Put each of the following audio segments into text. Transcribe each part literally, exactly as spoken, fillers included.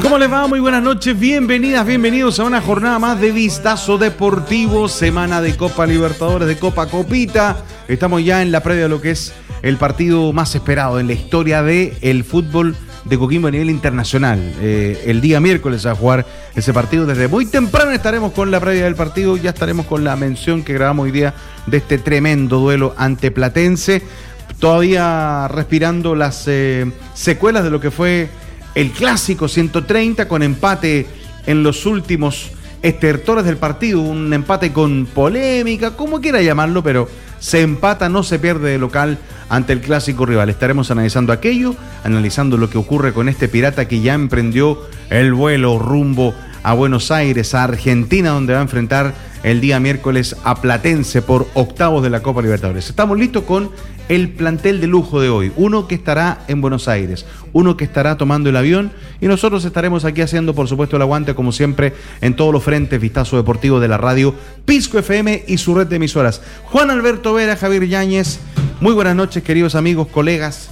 ¿Cómo les va? Muy buenas noches, bienvenidas, bienvenidos a una jornada más de Vistazo Deportivo, semana de Copa Libertadores, de Copa Copita. Estamos ya en la previa de lo que es el partido más esperado en la historia del fútbol de Coquimbo a nivel internacional. Eh, el día miércoles a jugar ese partido. Desde muy temprano estaremos con la previa del partido, ya estaremos con la mención que grabamos hoy día de este tremendo duelo ante Platense. Todavía respirando las eh, secuelas de lo que fue el clásico ciento treinta, con empate en los últimos estertores del partido, un empate con polémica, como quiera llamarlo, pero se empata, no se pierde de local ante el clásico rival. Estaremos analizando aquello, analizando lo que ocurre con este Pirata que ya emprendió el vuelo rumbo a Buenos Aires, a Argentina, donde va a enfrentar el día miércoles a Platense por octavos de la Copa Libertadores. Estamos listos con el plantel de lujo de hoy, uno que estará en Buenos Aires, uno que estará tomando el avión, y nosotros estaremos aquí haciendo, por supuesto, el aguante, como siempre, en todos los frentes. Vistazo Deportivo de la radio Pisco F M y su red de emisoras. Juan Alberto Vera, Javier Yáñez, muy buenas noches, queridos amigos, colegas,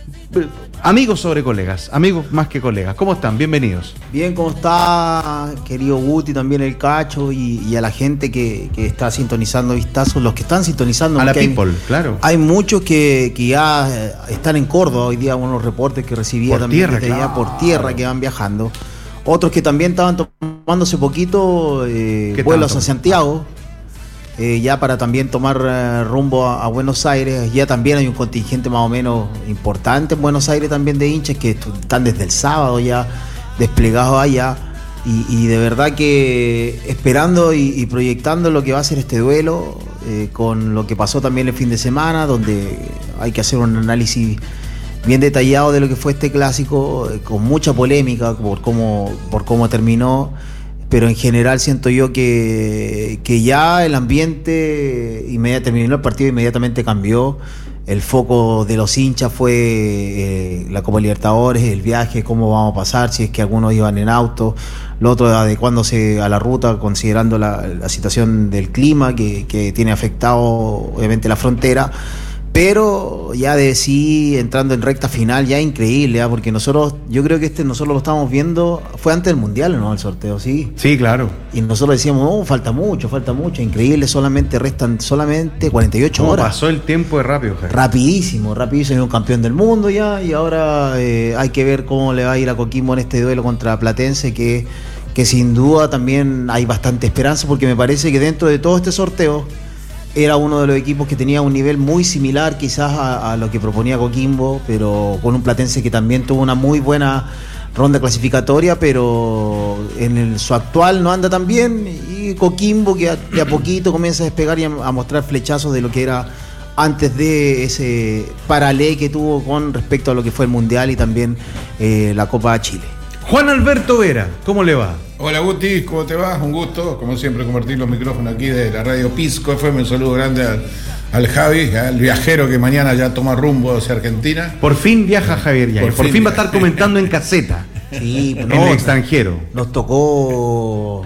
amigos sobre colegas, amigos más que colegas. ¿Cómo están? Bienvenidos. Bien, ¿cómo está, querido Guti, también el Cacho y, y a la gente que, que está sintonizando Vistazo, los que están sintonizando? A la people, hay, claro. Hay muchos que, que ya están en Córdoba hoy día, unos reportes que recibía por también tierra, desde claro. allá por tierra, que van viajando. Otros que también estaban tomando hace poquito eh, vuelos a Santiago. Eh, ya para también tomar eh, rumbo a, a Buenos Aires. Ya también hay un contingente más o menos importante en Buenos Aires también de hinchas que están desde el sábado ya desplegados allá y, y de verdad que esperando y, y proyectando lo que va a ser este duelo eh, con lo que pasó también el fin de semana, donde hay que hacer un análisis bien detallado de lo que fue este clásico, eh, con mucha polémica por cómo, por cómo terminó. Pero en general siento yo que, que ya el ambiente, inmediatamente terminó el partido, inmediatamente cambió. El foco de los hinchas fue eh, la Copa Libertadores, el viaje, cómo vamos a pasar, si es que algunos iban en auto, lo otro adecuándose a la ruta, considerando la, la situación del clima que, que tiene afectado obviamente la frontera. Pero ya de sí, entrando en recta final, ya increíble, ¿eh? Porque nosotros, yo creo que este nosotros lo estamos viendo, fue antes del Mundial, ¿no? El sorteo, sí. Sí, claro. Y nosotros decíamos, oh, falta mucho, falta mucho, increíble, solamente restan solamente cuarenta y ocho ¿Cómo horas. pasó el tiempo de rápido, Javier? Rapidísimo, rapidísimo, es un campeón del mundo ya, y ahora eh, hay que ver cómo le va a ir a Coquimbo en este duelo contra Platense, que, que sin duda también hay bastante esperanza, porque me parece que dentro de todo este sorteo era uno de los equipos que tenía un nivel muy similar quizás a, a lo que proponía Coquimbo, pero con un Platense que también tuvo una muy buena ronda clasificatoria, pero en el, su actual no anda tan bien, y Coquimbo que a, de a poquito comienza a despegar y a, a mostrar flechazos de lo que era antes de ese paralé que tuvo con respecto a lo que fue el Mundial y también eh, la Copa Chile. Juan Alberto Vera, ¿cómo le va? Hola Guti, ¿cómo te va? Un gusto, como siempre, compartir los micrófonos aquí de la radio Pisco F M. Un saludo grande al, al Javi, al viajero que mañana ya toma rumbo hacia Argentina. Por fin viaja Javier Yáñez, por, por fin, fin va a estar comentando en caseta. Sí, en no, el extranjero. Nos tocó...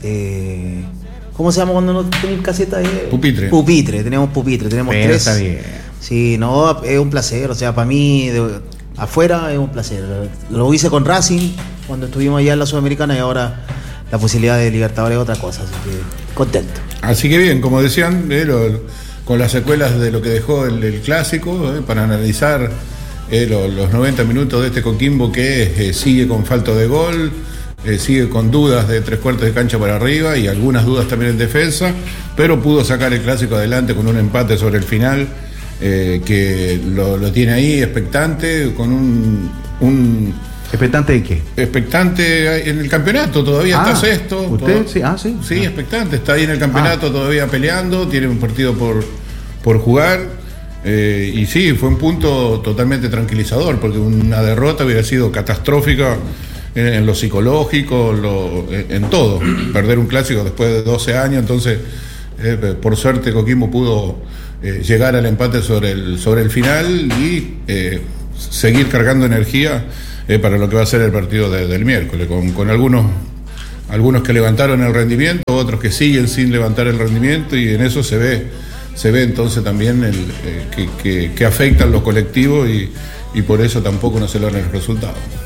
Eh, ¿Cómo se llama cuando no tenemos caseta? Eh? Pupitre. Pupitre, tenemos pupitre, tenemos Pero tres. Está bien. Sí, no, es un placer, o sea, para mí... De, afuera es un placer. Lo hice con Racing cuando estuvimos allá en la Sudamericana, y ahora la posibilidad de Libertadores es otra cosa, así que contento. Así que bien, como decían, eh, lo, con las secuelas de lo que dejó el, el clásico, eh, para analizar eh, lo, los noventa minutos de este Coquimbo que eh, sigue con falta de gol, eh, sigue con dudas de tres cuartos de cancha para arriba y algunas dudas también en defensa, pero pudo sacar el clásico adelante con un empate sobre el final. Eh, que lo, lo tiene ahí expectante, con un, un... ¿Expectante de qué? Expectante en el campeonato, todavía ah, está sexto. ¿Usted? Todo, sí, ah, sí. Sí, ah. expectante, está ahí en el campeonato ah. todavía peleando, tiene un partido por, por jugar. Eh, y sí, fue un punto totalmente tranquilizador, porque una derrota hubiera sido catastrófica en, en lo psicológico, lo, en, en todo. Perder un clásico después de doce años, entonces, eh, por suerte, Coquimbo pudo eh, llegar al empate sobre el, sobre el final y eh, seguir cargando energía eh, para lo que va a ser el partido de, del miércoles, con, con algunos, algunos que levantaron el rendimiento, otros que siguen sin levantar el rendimiento, y en eso se ve se ve entonces también el, eh, que, que, que afectan los colectivos y, y por eso tampoco no se logran los resultados.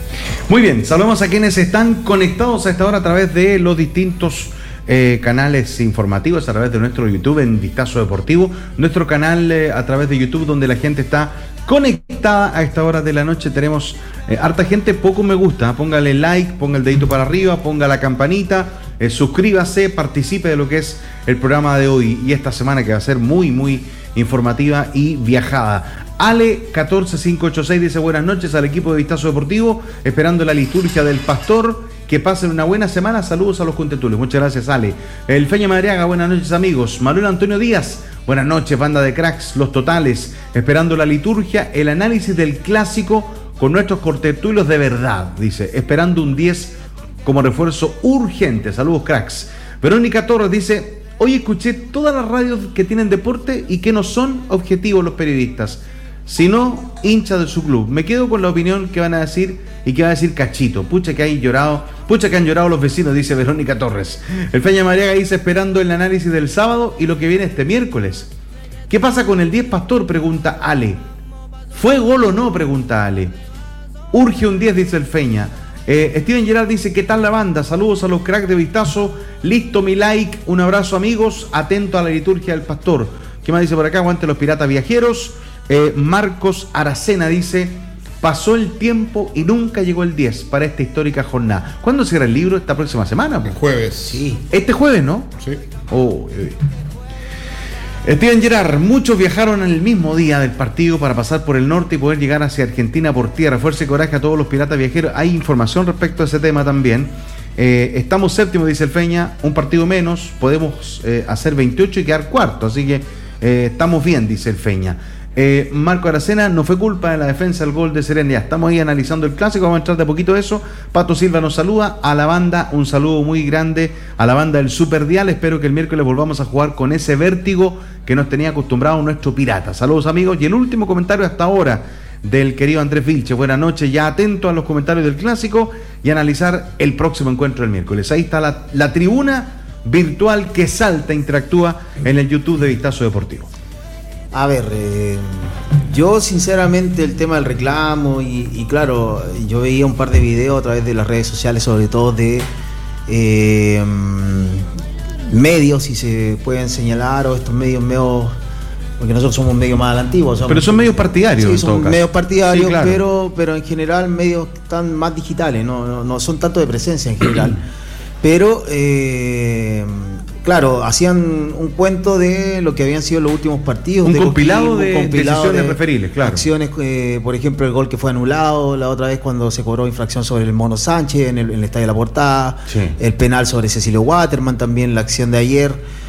Muy bien, saludamos a quienes están conectados a esta hora a través de los distintos eh, canales informativos, a través de nuestro YouTube en Vistazo Deportivo, nuestro canal eh, a través de YouTube donde la gente está conectada a esta hora de la noche. Tenemos eh, harta gente, poco me gusta, póngale like, ponga el dedito para arriba, ponga la campanita, eh, suscríbase, participe de lo que es el programa de hoy y esta semana que va a ser muy muy informativa y viajada. Ale catorce cinco ocho seis dice buenas noches al equipo de Vistazo Deportivo, esperando la liturgia del pastor, que pasen una buena semana, saludos a los contentules. Muchas gracias, Ale. El Feña Madriaga, buenas noches amigos. Manuel Antonio Díaz, buenas noches, banda de cracks, los totales, esperando la liturgia, el análisis del clásico con nuestros contertulios de verdad, dice, esperando un diez como refuerzo urgente, saludos cracks. Verónica Torres dice, hoy escuché todas las radios que tienen deporte y que no son objetivos los periodistas, sino hinchas de su club. Me quedo con la opinión que van a decir y que va a decir Cachito. Pucha que hay llorado, pucha que han llorado los vecinos, dice Verónica Torres. El Feña Mariaga dice esperando el análisis del sábado y lo que viene este miércoles. ¿Qué pasa con el diez Pastor? Pregunta Ale. ¿Fue gol o no? Pregunta Ale. Urge un diez, dice el Feña. Eh, Steven Gerard dice, ¿qué tal la banda? Saludos a los cracks de Vistazo. Listo mi like, un abrazo amigos, atento a la liturgia del pastor. ¿Qué más dice por acá? Aguante los piratas viajeros. Eh, Marcos Aracena dice, pasó el tiempo y nunca llegó el diez para esta histórica jornada. ¿Cuándo cierra el libro? ¿Esta próxima semana? El jueves. Sí. Este jueves, ¿no? Sí. Oh, eh. Steven Gerard, muchos viajaron en el mismo día del partido para pasar por el norte y poder llegar hacia Argentina por tierra. Fuerza y coraje a todos los piratas viajeros. Hay información respecto a ese tema también. Eh, estamos séptimo, dice el Feña, un partido menos, podemos eh, hacer veintiocho y quedar cuarto, así que eh, estamos bien, dice el Feña. Eh, Marco Aracena, no fue culpa de la defensa del gol de Serena. Ya estamos ahí analizando el clásico, vamos a entrar de poquito de eso. Pato Silva nos saluda, a la banda un saludo muy grande, a la banda del Super Dial. Espero que el miércoles volvamos a jugar con ese vértigo que nos tenía acostumbrado nuestro pirata. Saludos amigos, y el último comentario hasta ahora del querido Andrés Vilche. Buenas noches, ya atento a los comentarios del clásico y analizar el próximo encuentro del miércoles. Ahí está la, la tribuna virtual que salta, interactúa en el YouTube de Vistazo Deportivo. A ver, eh, yo sinceramente el tema del reclamo y, y claro, yo veía un par de videos a través de las redes sociales, sobre todo de eh, medios, si se pueden señalar, o estos medios medios, porque nosotros somos un medio más antiguo. Pero son medios partidarios. Sí, son medios partidarios, sí, claro. pero, pero en general medios están más digitales, no, no, no son tanto de presencia en general. Pero... Eh, Claro, hacían un cuento de lo que habían sido los últimos partidos. Un de compilado Coquimbo, de un compilado decisiones de referibles, claro. Acciones, eh, por ejemplo, el gol que fue anulado, la otra vez cuando se cobró infracción sobre el Mono Sánchez en el, en el Estadio de la Portada, sí. El penal sobre Cecilio Waterman, también la acción de ayer.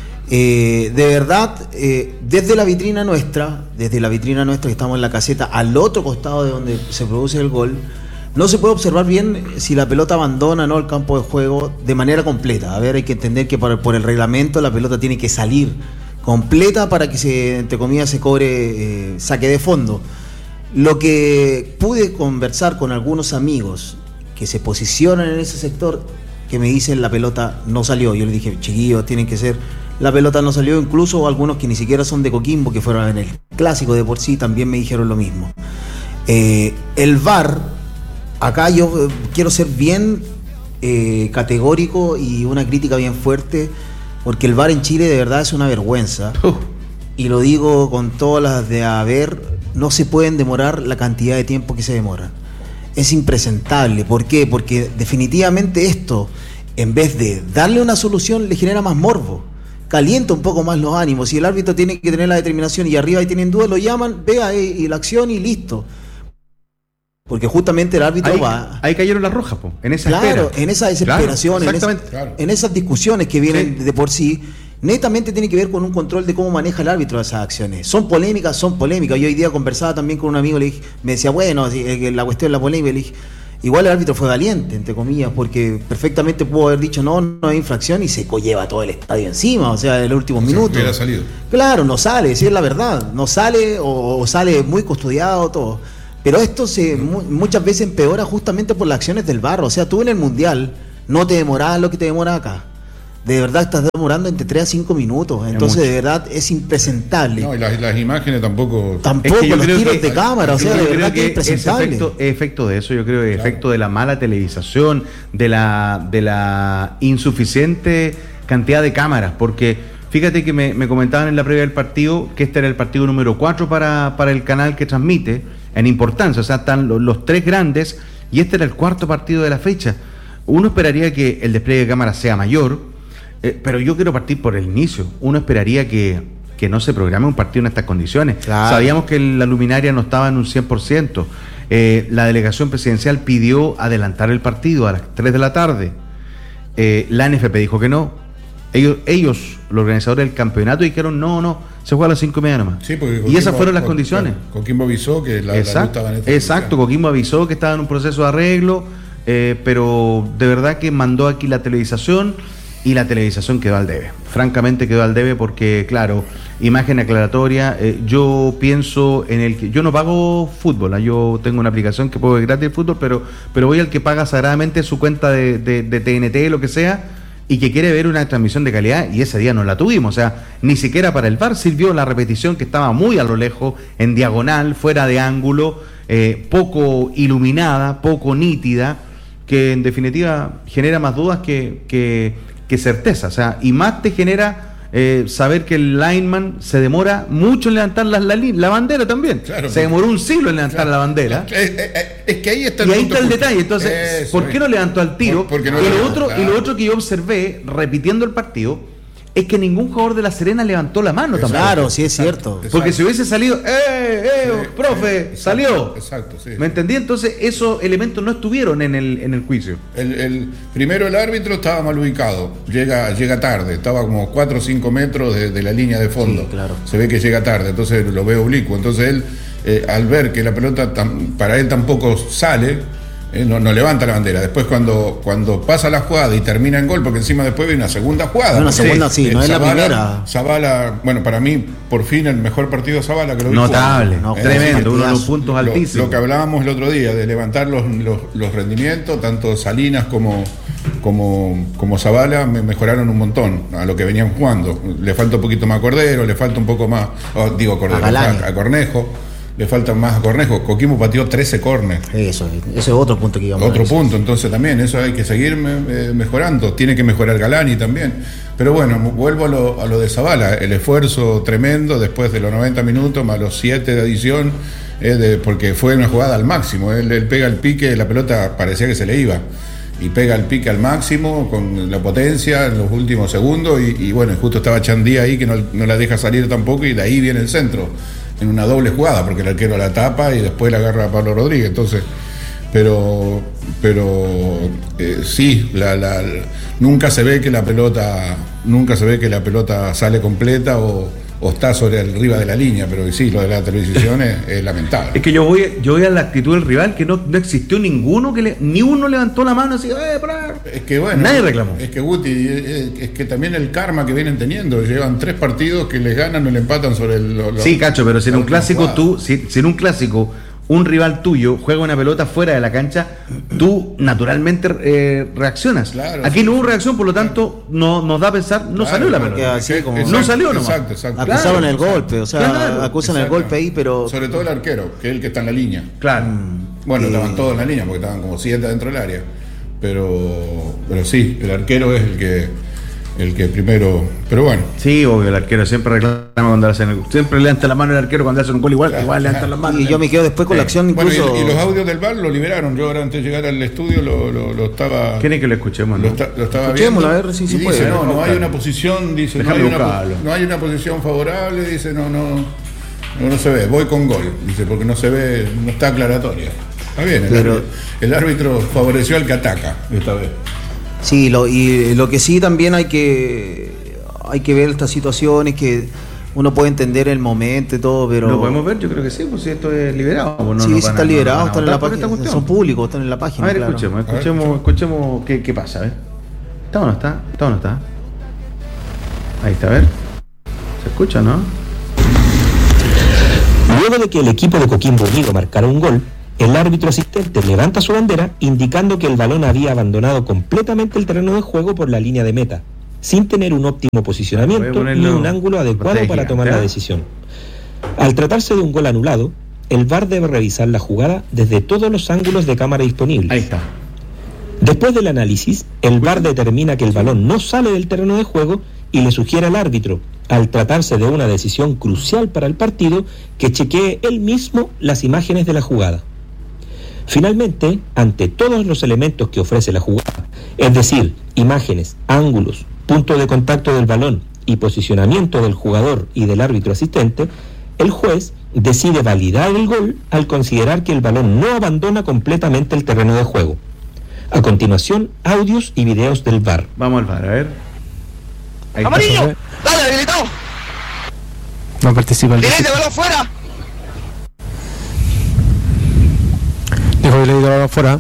Eh, de verdad, eh, desde la vitrina nuestra, desde la vitrina nuestra que estamos en la caseta, al otro costado de donde se produce el gol, no se puede observar bien si la pelota abandona o no el campo de juego de manera completa. A ver, hay que entender que por, por el reglamento la pelota tiene que salir completa para que se, entre comillas, se cobre eh, saque de fondo. Lo que pude conversar con algunos amigos que se posicionan en ese sector, que me dicen la pelota no salió. Yo les dije, chiquillos, tienen que ser, la pelota no salió. Incluso algunos que ni siquiera son de Coquimbo, que fueron en el clásico de por sí, también me dijeron lo mismo. Eh, el V A R... Acá yo quiero ser bien eh, categórico y una crítica bien fuerte, porque el V A R en Chile de verdad es una vergüenza. Uh. Y lo digo con todas las de haber, no se pueden demorar la cantidad de tiempo que se demoran. Es impresentable. ¿Por qué? Porque definitivamente esto, en vez de darle una solución, le genera más morbo. Calienta un poco más los ánimos. Si el árbitro tiene que tener la determinación y arriba ahí tienen dudas, lo llaman, vea eh, y la acción y listo. Porque justamente el árbitro ahí, va... Ahí cayeron las rojas, po, en esa Claro, espera. en esa desesperación, claro, en, esa, claro. en esas discusiones que vienen sí. de por sí, netamente tiene que ver con un control de cómo maneja el árbitro esas acciones. Son polémicas, son polémicas. Yo hoy día conversaba también con un amigo, le dije, me decía, bueno, la cuestión de la polémica, le dije, igual el árbitro fue valiente, entre comillas, porque perfectamente pudo haber dicho, no, no hay infracción, y se lleva todo el estadio encima, o sea, en los últimos minutos. Hubiera salido. Claro, no sale, si es la verdad, no sale o, o sale muy custodiado, todo. Pero esto se mu- muchas veces empeora justamente por las acciones del V A R. O sea, tú en el Mundial no te demorabas lo que te demora acá. de verdad estás demorando entre tres a cinco minutos. Entonces, de verdad, es impresentable. No, y las, las imágenes tampoco. Tampoco, es que los tiros que, de cámara, o sea, de verdad que, que es impresentable. Es efecto, efecto de eso, yo creo que es claro. efecto de la mala televisación, de la, de la insuficiente cantidad de cámaras, porque fíjate que me, me comentaban en la previa del partido que este era el partido número cuatro para, para el canal que transmite, en importancia, o sea, están los, los tres grandes, y este era el cuarto partido de la fecha. Uno esperaría que el despliegue de cámaras sea mayor, Eh, pero yo quiero partir por el inicio. Uno esperaría que, que no se programe un partido en estas condiciones. Claro. Sabíamos que la luminaria no estaba en un cien por ciento. Eh, la delegación presidencial pidió adelantar el partido a las tres de la tarde. Eh, la N F P dijo que no. Ellos, ellos, los organizadores del campeonato, dijeron no, no, se juega a las cinco y media nomás. Sí, porque y esas fueron las Co- condiciones. Coquimbo avisó que la, exacto, la luz estaba en esta Exacto, Coquimbo avisó que estaba en un proceso de arreglo, eh, pero de verdad que mandó aquí la televisación. Y la televisación quedó al debe. Francamente quedó al debe porque, claro, imagen aclaratoria. Eh, yo pienso en el que... Yo no pago fútbol, ¿eh? Yo tengo una aplicación que puedo ver gratis el fútbol, pero, pero voy al que paga sagradamente su cuenta de, de, de T N T, lo que sea, y que quiere ver una transmisión de calidad, y ese día no la tuvimos. O sea, ni siquiera para el V A R sirvió la repetición, que estaba muy a lo lejos, en diagonal, fuera de ángulo, eh, poco iluminada, poco nítida, que en definitiva genera más dudas que... que que certeza, o sea, y más te genera eh, saber que el lineman se demora mucho en levantar la, la, la bandera también. Claro, se demoró un siglo en levantar claro, la bandera. Es, es, es que ahí está el y ahí está el detalle. Entonces, Eso, ¿por qué no levantó al tiro? Por, no y, lo otro, claro. y lo otro que yo observé, repitiendo el partido, es que ningún jugador de La Serena levantó la mano tampoco. Claro, sí es cierto. Exacto. Porque si hubiese salido, ¡eh, eh, sí, profe! Exacto, salió. Exacto, sí. ¿Me entendí? Entonces, esos elementos no estuvieron en el, en el juicio. El, el primero, el árbitro estaba mal ubicado. Llega, llega tarde. Estaba como cuatro o cinco metros de, de la línea de fondo. Sí, claro. Se ve que llega tarde. Entonces lo ve oblicuo. Entonces él, eh, al ver que la pelota tam, para él tampoco sale, Eh, no, no levanta la bandera. Después cuando, cuando pasa la jugada y termina en gol, porque encima después viene una segunda jugada. Una segunda, sí, sí no Zavala, es la primera. Zavala, bueno, para mí, por fin el mejor partido de Zavala que lo vi. Notable, no, eh, tremendo, uno de los puntos lo, altísimos. Lo que hablábamos el otro día, de levantar los, los, los rendimientos, tanto Salinas como, como, como Zavala me mejoraron un montón a lo que venían jugando. Le falta un poquito más a Cordero, le falta un poco más, oh, digo Cordero, a, a Cornejo. Le faltan más a Cornejo. Coquimbo pateó trece córneres. Eso, ese es otro punto que íbamos Otro a punto, entonces también, eso hay que seguir me, mejorando. Tiene que mejorar Galani también. Pero bueno, vuelvo a lo, a lo de Zavala. El esfuerzo tremendo después de los noventa minutos, más los siete de adición, eh, de, porque fue una jugada al máximo. Él, él pega el pique, la pelota parecía que se le iba. Y pega el pique al máximo, con la potencia en los últimos segundos. Y, y bueno, justo estaba Chandía ahí, que no, no la deja salir tampoco, y de ahí viene el centro. En una doble jugada, porque el arquero la tapa y después la agarra a Pablo Rodríguez. Entonces, pero pero eh, sí, la, la, nunca se ve que la pelota, nunca se ve que la pelota sale completa o, o está sobre arriba de la línea, pero sí, lo de la televisión es, es lamentable. Es que yo voy, yo voy a la actitud del rival, que no, no existió ninguno que le, ni uno levantó la mano así, eh, para. Es que bueno, nadie reclamó. Es que Guti, es que también el karma que vienen teniendo, llevan tres partidos que les ganan o le empatan sobre el. Lo, sí, Cacho, pero si en un clásico jugada. tú, si, si en un clásico un rival tuyo juega una pelota fuera de la cancha, tú naturalmente eh, reaccionas. Claro, aquí sí. no hubo reacción, por lo tanto, no nos da a pensar, no claro, salió la pelota. Así como, no salió nomás. Exacto, exacto. Acusaron claro, el golpe, o sea, claro, acusan exacto. el golpe ahí, pero. Sobre todo el arquero, que es el que está en la línea. Claro. Bueno, y... estaban todos en la línea, porque estaban como siete dentro del área. Pero, pero sí, el arquero es el que. El que primero, pero bueno. Sí, obvio, el arquero siempre reclama cuando hacen el, siempre levanta la mano el arquero cuando hacen un gol igual, claro, igual levanta la mano. Y yo me quedo después con sí. la acción incluso. Bueno, y, y los audios del V A R lo liberaron. Yo ahora antes de llegar al estudio lo, lo, lo estaba. ¿Quieren que lo escuchemos? Lo, ¿no? está, lo estaba Escuchémoslo, viendo. a ver si se y puede. Dice, no, no, no hay una posición, dice, no hay una, no hay una posición favorable, dice, no, no, no, no se ve, voy con gol, dice, porque no se ve, no está aclaratoria. Está bien, el, pero, árbitro, el árbitro favoreció al que ataca esta vez. Sí, lo, y lo que sí también hay que hay que ver estas situaciones que uno puede entender el momento y todo, pero... ¿Lo podemos ver? Yo creo que sí, pues si esto es liberado. Pues no, sí, no sí está a, liberado, no está en la página, son públicos, están en la página. A ver, claro. escuchemos, escuchemos, ver, escuchemos qué, qué pasa, a ver. ¿Está o no está? ¿Está o no está? Ahí está, a ver. ¿Se escucha, no? Luego de que el equipo de Coquimbo Unido marcara un gol, el árbitro asistente levanta su bandera indicando que el balón había abandonado completamente el terreno de juego por la línea de meta. sin tener un óptimo posicionamiento ni un ángulo adecuado para tomar la decisión. Al tratarse de un gol anulado, el V A R debe revisar la jugada desde todos los ángulos de cámara disponibles. Ahí está. Después del análisis, el V A R determina que el balón no sale del terreno de juego y le sugiere al árbitro, al tratarse de una decisión crucial para el partido, que chequee él mismo las imágenes de la jugada. Finalmente, ante todos los elementos que ofrece la jugada, es decir, imágenes, ángulos, punto de contacto del balón y posicionamiento del jugador y del árbitro asistente, el juez decide validar el gol al considerar que el balón no abandona completamente el terreno de juego. A continuación, audios y videos del V A R. Vamos al V A R, a ver. Ahí ¡Amarillo! ¡Dale, habilitado! No participa el ¡Directo, balón fuera! Dijo que le dio balón fuera.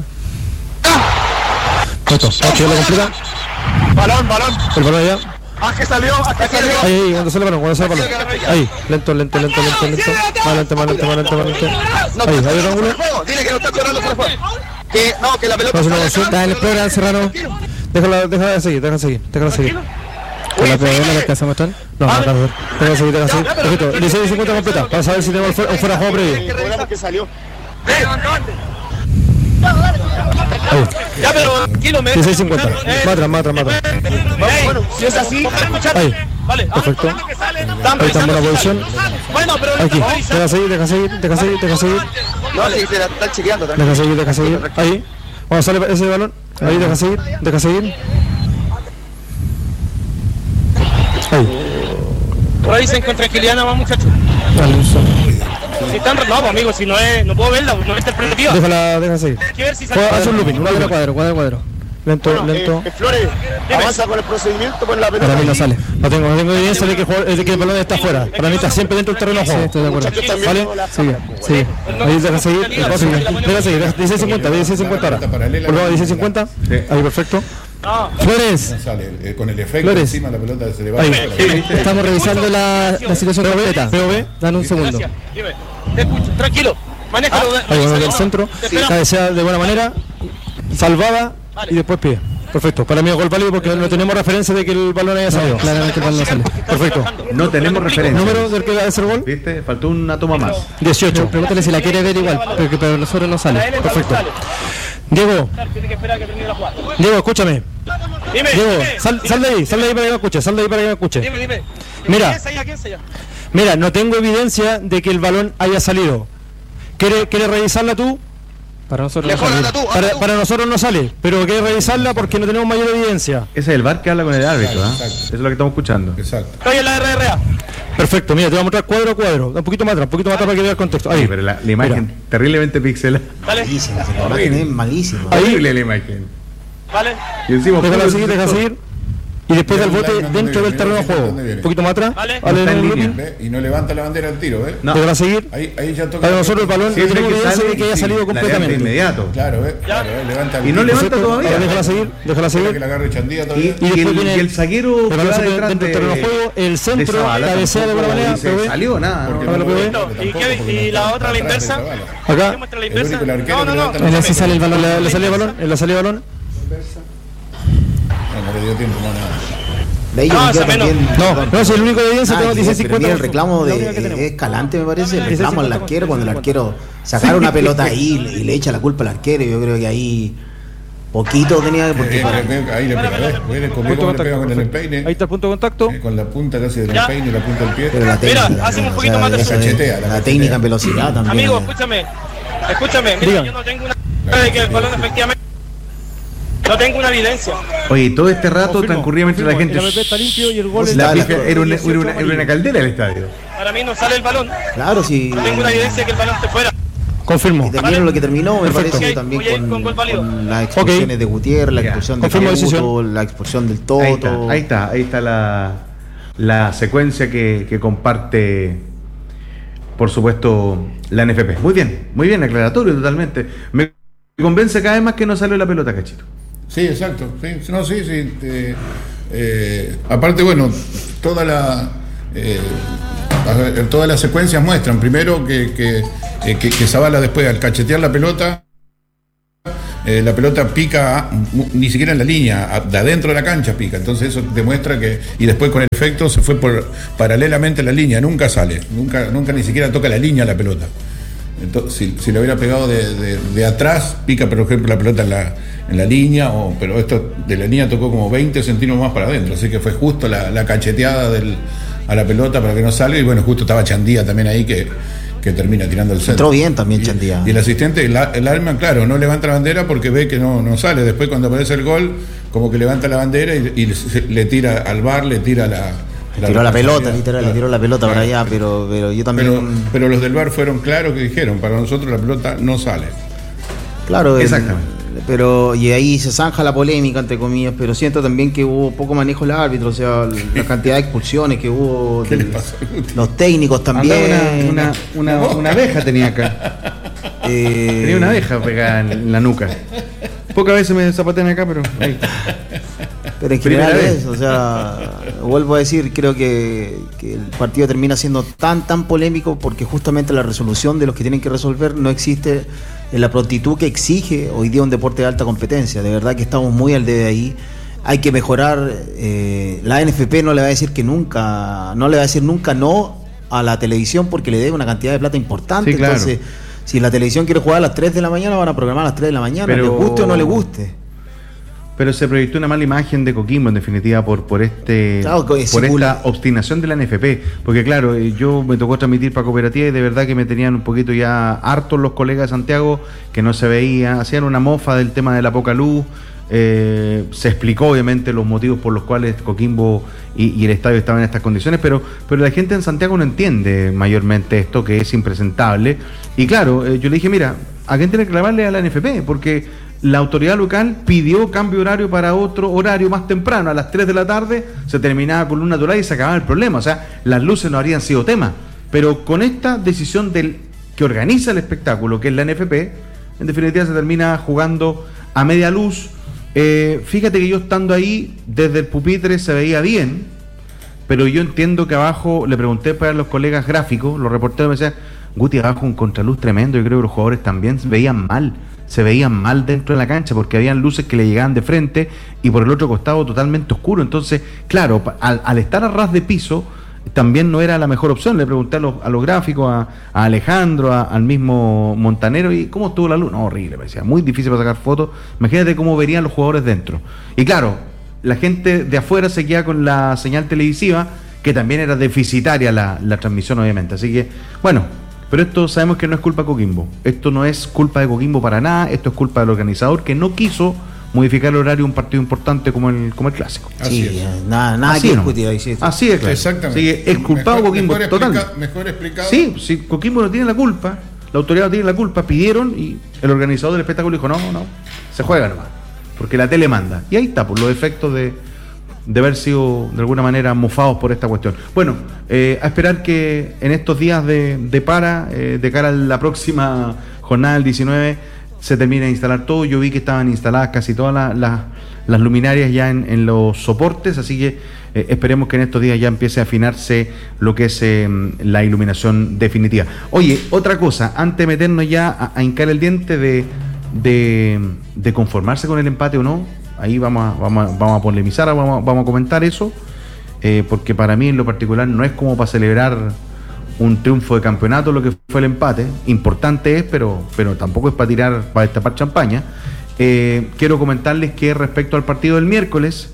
Esto, ¿qué lo completa? Balón, balón. El balón allá. ¡Ah, que salió! ¡Ah, que salió! Ahí, ahí, cuando sale el balón, cuando sale el balón. Ahí, lento, lento, lento, lento, lento. Más lento, más lento, más lento, más lento. Ahí, ahí el ángulo. Dile que no está cobrando por el juego. Que no, que la pelota. Pasa una moción, dale, explora, Serrano. Déjala, déjala seguir, déjala seguir, déjala seguir. ¿Con la P B no le alcanza a mostrar? No, no, no, déjala seguir, déjala seguir. Perfecto, dieciséis cincuenta completa. Vamos a ver si tenemos un fuera de juego previo. Que salió. Ya, pero kilómetros. dieciséis cincuenta. Matra, matra, matra. Bueno, si es así, ahí. Vale. Perfecto. Ahí está en buena posición. Aquí. Deja seguir, deja seguir, deja seguir, deja seguir. No, le dice, está chequeando también. Deja seguir, deja seguir. Ahí. Vamos a salir ese balón. Ahí, deja seguir, deja seguir. Ahí. Revisen con tranquilidad nada más, muchachos. Dale, un solo. Si están no, amigo, si no es, no puedo verla, no es interpretativa. Déjala, déjala seguir. Hay que ver si sale. Haz un looping, un cuadro, cuadro, cuadro, cuadro. Lento, Bueno, lento. Eh, Flores, avanza con el procedimiento, con la pelota. Para mí no sale. No tengo, no tengo evidencia de que, de que el balón está afuera. Para mí está siempre dentro del terreno de juego. Sí, estoy de acuerdo. ¿Vale? Sigue, sigue. Ahí deja seguir. Deja seguir. Deja seguir. dieciséis cincuenta, dieciséis cincuenta ahora. Volvamos a dieciséis cincuenta. Ahí, perfecto. Flores. No sale, eh, con el efecto Flores. encima la pelota se le va. Ahí. Estamos revisando la, la situación completa. P O V, dan un segundo. Dime, te escucho, tranquilo, manéjalo. Ahí vamos del centro. Cabecea de buena manera. Salvada. Y después pie. Perfecto, para mí es gol válido porque no tenemos referencia de que el balón haya salido. No, claramente el balón no sale. Perfecto. No tenemos referencia. ¿Número del que va a ser gol? ¿Viste? Faltó una toma más. dieciocho. Pregúntale si la quiere ver igual, porque para nosotros no sale. Perfecto. Diego. Diego, escúchame. Dime, Diego, dime, sal, sal de ahí, sal de ahí para que me escuche, sal de ahí para que me escuche. Dime, dime. Mira, ¿Quién se llama? mira, no tengo evidencia de que el balón haya salido. ¿Quiere, quiere revisarla tú? Para nosotros no sale. Para, para nosotros no sale, pero quiere revisarla porque no tenemos mayor evidencia. Ese es el V A R que habla con el árbitro, ¿eh? Eso es lo que estamos escuchando. Exacto. Estoy en la R R A. Perfecto, mira, te voy a mostrar cuadro a cuadro. Un poquito más atrás, un poquito más atrás para que vea el contexto. Ahí. Sí, pero la, la imagen Mira. terriblemente pixelada. Dale, Malísima, la imagen es malísima. Horrible la imagen. vale. Y encima Déjala seguir, déjala seguir. Y después del bote Mira, dentro del mira, terreno de mira, juego. ¿dónde viene? Un poquito más atrás. Vale. Vale, Está en en el línea. looping. ¿Ve? Y no levanta la bandera al tiro, ¿ves? No. Déjala seguir. Ahí, ahí ya toca. Para nosotros el balón no Siempre tenemos que evidencia sale, de que haya sí, salido la levanta completamente. inmediato. Claro, ¿ves? Claro, ¿ves? Levanta el Y no tiro. levanta todavía. Ahora déjala seguir, déjala Espera seguir. que la agarre Chandía Y, todavía. y después el, viene y el zaguero el que balón va se pone detrás dentro del terreno de juego, el centro, de Zavala cabecea de buena tampoco manera, dice, pero ve. salió nada. Porque ¿no? Ahora no lo lo ve. levanta ¿Y tampoco, qué- porque y no la está otra, la atrás de inversa? Zavala. Acá. ¿Qué muestra la El único, inversa? el arquero No, que no, levanta no. la En ese bandera. sale el balón, le, le salió el balón, en la salida de balón. No, no le dio tiempo, no, nada. De ahí yo No, me quedo esa menos. también- No, no, si el único de evidencia Ah, tengo que- dieciséis pero mira, cincuenta. el reclamo de La única que es tenemos. Escalante, me parece, el dieciséis reclamo al cincuenta. arquero cuando el arquero sacar una pelota ahí y le echa la culpa al arquero. Yo creo que ahí poquito tenía porque Eh, para- eh, ahí le pega, ¿ves? ¿Ves? Conmigo Punto me le contacto, pega con el perfecto. empeine. Ahí está el punto de contacto. eh, Con la punta casi del Ya. empeine y la punta del pie. pero la técnica, Mira, hacemos un poquito más de esa- cachetea, la la cachetea. técnica en velocidad también. Amigo, escúchame. Escúchame, mira, Diga. yo no tengo una de que el balón efectivamente. No tengo una evidencia. Oye, todo este rato Confirmo, transcurría mientras la confirmo. gente. El A P P está limpio y el gol Pues La la- pija- la- era, una, era, una, era una caldera el estadio. Para mí no sale el balón. Claro, sí. No tengo una evidencia de que el balón esté fuera. Confirmo. Y terminó lo que terminó, me Perfecto. parece Ok, también voy a ir con, con gol válido. con las expulsiones de Gutiérrez, la Ya. expulsión de Confirmo Caputo, decisión. la expulsión del Ahí Toto. está, ahí está, ahí está la, la secuencia que, que comparte, por supuesto, la N F P. Muy bien, muy bien, aclaratorio totalmente. Me convence cada vez más que no salió la pelota, Cachito. Sí, exacto. Sí, no, sí, sí. eh, eh, aparte, bueno, toda la eh, todas las secuencias muestran primero que, que, eh, que, que Zavala después al cachetear la pelota eh, la pelota pica ni siquiera en la línea, de adentro de la cancha pica, entonces eso demuestra que, y después con el efecto se fue por paralelamente a la línea, nunca sale, nunca, nunca ni siquiera toca la línea la pelota. Entonces, si, si lo hubiera pegado de, de, de atrás, pica por ejemplo la pelota en la, en la línea, o, pero esto de la línea tocó como veinte centímetros más para adentro, así que fue justo la, la cacheteada del, a la pelota para que no salga, y bueno, justo estaba Chandía también ahí que, que termina tirando el centro. Entró bien también Chandía. Y, y el asistente, el, el Alman, claro, no levanta la bandera porque ve que no, no sale, después cuando aparece el gol, como que levanta la bandera y, y le, le tira al bar, le tira la... La tiró la pelota, literal, claro. Le tiró la pelota para allá, pero, pero yo también... Pero, pero los del V A R fueron claros que dijeron, para nosotros la pelota no sale. Claro, exactamente. El, pero y ahí se zanja la polémica, entre comillas, pero siento también que hubo poco manejo del árbitro, o sea, la cantidad de expulsiones que hubo, ¿Qué del, le pasó? Los técnicos también. Una, una, una, una abeja tenía acá. Eh... Tenía una abeja pegada en la nuca. Pocas veces me zapatean acá, pero ahí. Pero en general es, o sea, vuelvo a decir, creo que, que el partido termina siendo tan, tan polémico porque justamente la resolución de los que tienen que resolver no existe en la prontitud que exige hoy día un deporte de alta competencia. De verdad que estamos muy al debe ahí. Hay que mejorar. Eh, la N F P no le va a decir que nunca, no le va a decir nunca no a la televisión porque le debe una cantidad de plata importante. Sí, claro. Entonces, si la televisión quiere jugar a las tres de la mañana, van a programar a las tres de la mañana, pero... le guste o no le guste. Pero se proyectó una mala imagen de Coquimbo, en definitiva, por por este claro, por esta obstinación de la N F P. Porque claro, yo me tocó transmitir para Cooperativa y de verdad que me tenían un poquito ya hartos los colegas de Santiago, que no se veía, hacían una mofa del tema de la poca luz. Eh, se explicó obviamente los motivos por los cuales Coquimbo y, y el estadio estaban en estas condiciones, pero, pero la gente en Santiago no entiende mayormente esto, que es impresentable. Y claro, eh, yo le dije, mira, ¿a quién tiene que reclamarle a la N F P? Porque la autoridad local pidió cambio horario para otro horario más temprano, a las tres de la tarde se terminaba con luz natural y se acababa el problema, o sea, las luces no habrían sido tema, pero con esta decisión del que organiza el espectáculo, que es la N F P, en definitiva se termina jugando a media luz. Eh, fíjate que yo estando ahí desde el pupitre se veía bien, pero yo entiendo que abajo, le pregunté para los colegas gráficos, los reporteros me decían, Guti, abajo un contraluz tremendo, yo creo que los jugadores también se veían mal, se veían mal dentro de la cancha porque habían luces que le llegaban de frente y por el otro costado totalmente oscuro. Entonces, claro, al, al estar a ras de piso también no era la mejor opción. Le pregunté a los, a los gráficos, a, a Alejandro, a, al mismo Montanero, y ¿cómo estuvo la luz? No, horrible, me decía, muy difícil para sacar fotos. Imagínate cómo verían los jugadores dentro. Y claro, la gente de afuera se queda con la señal televisiva, que también era deficitaria la, la transmisión, obviamente. Así que, bueno, pero esto sabemos que no es culpa de Coquimbo. Esto no es culpa de Coquimbo para nada. Esto es culpa del organizador, que no quiso modificar el horario de un partido importante como el como el clásico. Así sí, es. nada, nada así que no. discutir ahí. Sí, así es, claro. Exactamente. Así que es culpado mejor, Coquimbo, mejor total. Explica, mejor explicado. Sí, si Coquimbo no tiene la culpa, la autoridad no tiene la culpa, pidieron y el organizador del espectáculo dijo, no, no, se juega nomás, porque la tele manda. Y ahí está, por los efectos de, de haber sido de alguna manera mofados por esta cuestión. Bueno, eh, a esperar que en estos días de, de para, eh, de cara a la próxima jornada del diecinueve, se termine de instalar todo. Yo vi que estaban instaladas casi todas las, las, las luminarias ya en, en los soportes, así que eh, esperemos que en estos días ya empiece a afinarse lo que es eh, la iluminación definitiva. Oye, otra cosa, antes de meternos ya a, a hincar el diente de, de, de conformarse con el empate o no, ahí vamos a, vamos a, vamos a polemizar, vamos a, vamos a comentar eso, eh, porque para mí en lo particular no es como para celebrar un triunfo de campeonato lo que fue el empate, importante es, pero, pero tampoco es para tirar, para destapar champaña. Eh, quiero comentarles que respecto al partido del miércoles,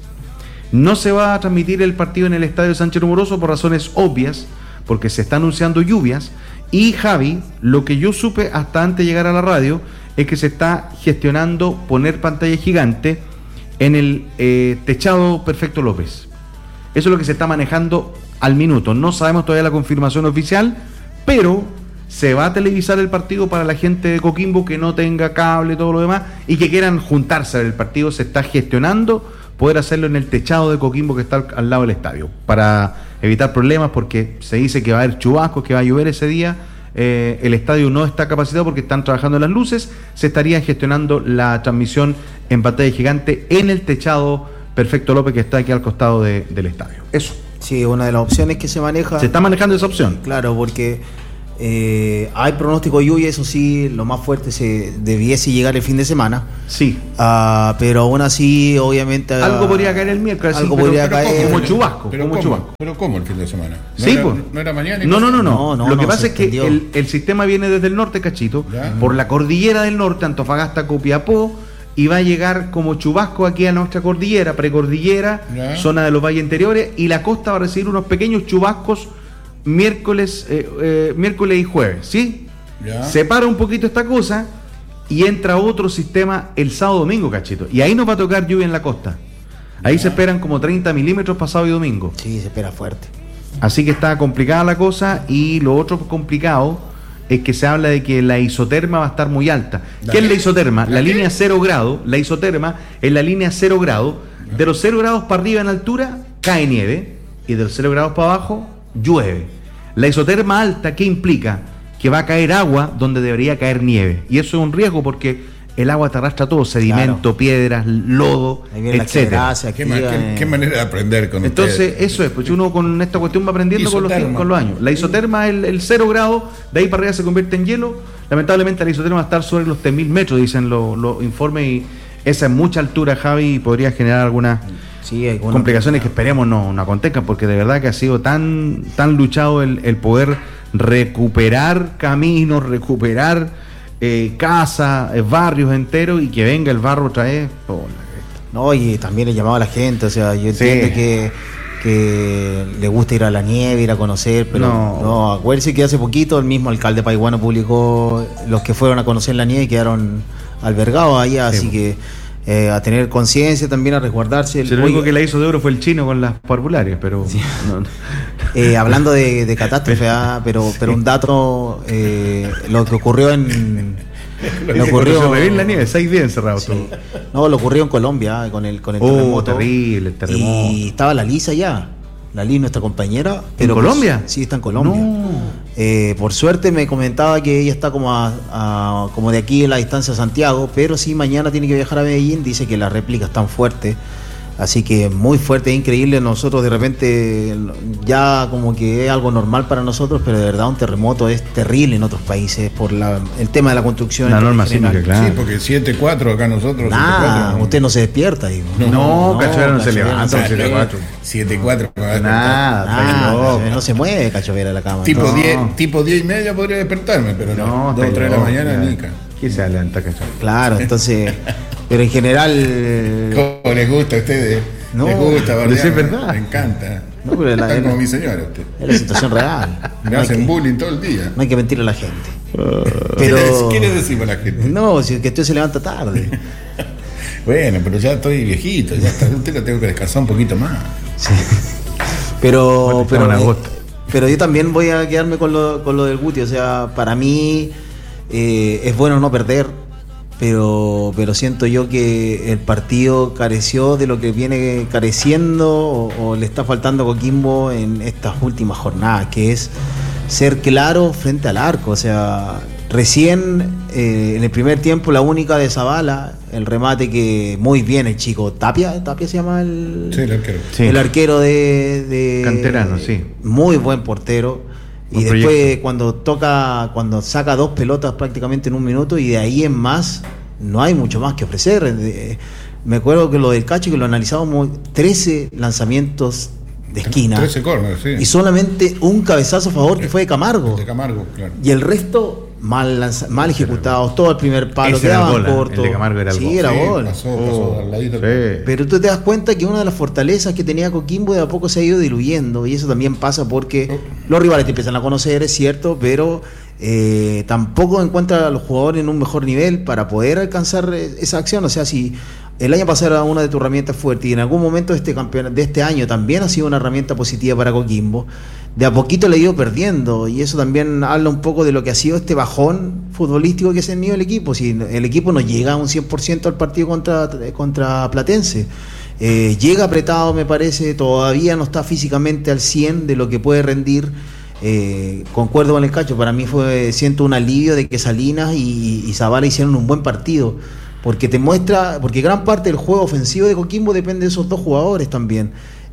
no se va a transmitir el partido en el estadio Sánchez Rumoroso por razones obvias, porque se está anunciando lluvias, y Javi, lo que yo supe hasta antes de llegar a la radio, es que se está gestionando poner pantalla gigante en el eh, techado Perfecto López. Eso es lo que se está manejando al minuto. No sabemos todavía la confirmación oficial, pero se va a televisar el partido para la gente de Coquimbo que no tenga cable y todo lo demás y que quieran juntarse al partido. Se está gestionando poder hacerlo en el techado de Coquimbo que está al, al lado del estadio para evitar problemas, porque se dice que va a haber chubascos, que va a llover ese día. Eh, el estadio no está capacitado porque están trabajando en las luces. Se estaría gestionando la transmisión en pantalla gigante en el techado Perfecto López que está aquí al costado de, del estadio. Eso. Sí, una de las opciones que se maneja. Se está manejando esa opción. Claro, porque Eh, hay pronóstico de lluvia, eso sí, lo más fuerte se debiese llegar el fin de semana. Sí. Uh, pero aún así, obviamente. Algo uh, podría caer el miércoles. Algo sí, podría pero, caer. Como chubasco. Pero como ¿cómo? chubasco. Pero ¿cómo el fin de semana? ¿No sí, era, pues. ¿No era mañana? No, no, no, no. no, no Lo que no, pasa es que el, el sistema viene desde el norte, Cachito, ya. por la cordillera del norte, Antofagasta, Copiapó, y va a llegar como chubasco aquí a nuestra cordillera, precordillera, ya. zona de los valles interiores, y la costa va a recibir unos pequeños chubascos miércoles, eh, eh, miércoles y jueves, ¿sí? Ya. Separa un poquito esta cosa y entra otro sistema el sábado domingo, Cachito. Y ahí nos va a tocar lluvia en la costa. Ahí ya. se esperan como treinta milímetros pasado y domingo. Sí, se espera fuerte. Así que está complicada la cosa. Y lo otro complicado es que se habla de que la isoterma va a estar muy alta. ¿Qué es la isoterma? La línea cero grado. La isoterma es la línea cero grado. De los cero grados para arriba en altura cae nieve. Y de los cero grados para abajo llueve. La isoterma alta, ¿qué implica? Que va a caer agua donde debería caer nieve. Y eso es un riesgo porque el agua te arrastra todo, sedimento, claro. piedras, lodo, etcétera. ¿Qué, qué, ¿Qué manera de aprender con Entonces, ustedes? eso es, pues uno con esta cuestión va aprendiendo con los, con los años. La isoterma es el, el cero grado, de ahí para arriba se convierte en hielo. Lamentablemente la isoterma va a estar sobre los tres mil metros, dicen los, los informes, y esa es mucha altura, Javi, y podría generar algunas sí, complicaciones que esperemos no, no acontezcan, porque de verdad que ha sido tan, tan luchado el, el poder recuperar caminos, recuperar eh, casas, eh, barrios enteros, y que venga el barro otra vez. Oh, no, y también he llamado a la gente, o sea, yo entiendo sí. que, que le gusta ir a la nieve, ir a conocer, pero no, no acuérdense que hace poquito el mismo alcalde paiguano publicó los que fueron a conocer la nieve y quedaron albergados allá, sí. así que Eh, a tener conciencia también, a resguardarse. El, el único que la hizo de oro fue el chino con las parvularias, pero sí. no, no. Eh, hablando de, de catástrofe, ah, pero pero un dato, eh, lo que ocurrió en lo ocurrió en la nieve, seis días encerrado sí. todo. No, lo ocurrió en Colombia con el con el oh, terremoto. terrible, el terremoto. Y estaba la Lisa ya. La Liz, nuestra compañera. Pero ¿En Colombia? Pues, sí, está en Colombia. No. Eh, por suerte me comentaba que ella está como a, a, como de aquí en la distancia a Santiago, pero sí mañana tiene que viajar a Medellín. Dice que las réplicas están fuertes, así que muy fuerte, increíble. Nosotros de repente ya como que es algo normal para nosotros, pero de verdad un terremoto es terrible en otros países por la, el tema de la construcción. La norma sísmica, claro. Sí, porque siete cuatro acá nosotros. Nah, usted no se despierta. Digo. No, no, no Cachovera no, no se levanta. siete cuatro siete cuatro Nada, nah, no, no se mueve Cachovera de la cama. Tipo no. diez, tipo diez y media podría despertarme, pero no, dos o tres de la mañana nica. ¿Quién se levanta, Cachovera? Claro, entonces, pero en general. ¿Cómo les gusta a ustedes? No, les gusta, pero es verdad. Me encanta. No, pero la, Están como mi señora usted. Es la situación real. Me no hacen que, bullying todo el día. No hay que mentirle a la gente. Uh, pero, ¿Qué le decimos a la gente? No, si es que usted se levanta tarde. Bueno, pero ya estoy viejito, ya hasta usted tengo que descansar un poquito más. Sí. Pero, bueno, pero, eh, pero yo también voy a quedarme con lo, con lo del Guti. O sea, para mí eh, es bueno no perder, pero, pero siento yo que el partido careció de lo que viene careciendo o, o le está faltando a Coquimbo en estas últimas jornadas, que es ser claro frente al arco. O sea, recién eh, en el primer tiempo la única de Zavala, el remate que muy bien el chico Tapia, Tapia se llama el, sí, el arquero, sí. el arquero de, de canterano, sí, muy buen portero. Y después proyecto. cuando toca, cuando saca dos pelotas prácticamente en un minuto y de ahí en más no hay mucho más que ofrecer. Me acuerdo que lo del Cacho, que lo analizábamos, trece lanzamientos de esquina, trece corners, sí. Y solamente un cabezazo a favor que fue de Camargo. De Camargo, claro. Y el resto mal lanza, mal ejecutados, todo el primer palo, quedaban cortos. El de Camargo era el sí, gol. era sí, gol. Pasó, pasó oh, al ladito. Sí. Pero tú te das cuenta que una de las fortalezas que tenía Coquimbo de a poco se ha ido diluyendo, y eso también pasa porque oh. los rivales te empiezan a conocer, es cierto, pero eh, tampoco encuentra a los jugadores en un mejor nivel para poder alcanzar esa acción. O sea, si el año pasado era una de tus herramientas fuertes y en algún momento de este campeonato, de este año también ha sido una herramienta positiva para Coquimbo, de a poquito le ha ido perdiendo, y eso también habla un poco de lo que ha sido este bajón futbolístico que se ha tenido el equipo. Si el equipo no llega a un cien por ciento al partido contra, contra Platense, eh, llega apretado, me parece, todavía no está físicamente al cien de lo que puede rendir. Eh, concuerdo con el Cacho, para mí fue, siento un alivio de que Salinas y, y Zavala hicieron un buen partido, porque te muestra, porque gran parte del juego ofensivo de Coquimbo depende de esos dos jugadores también.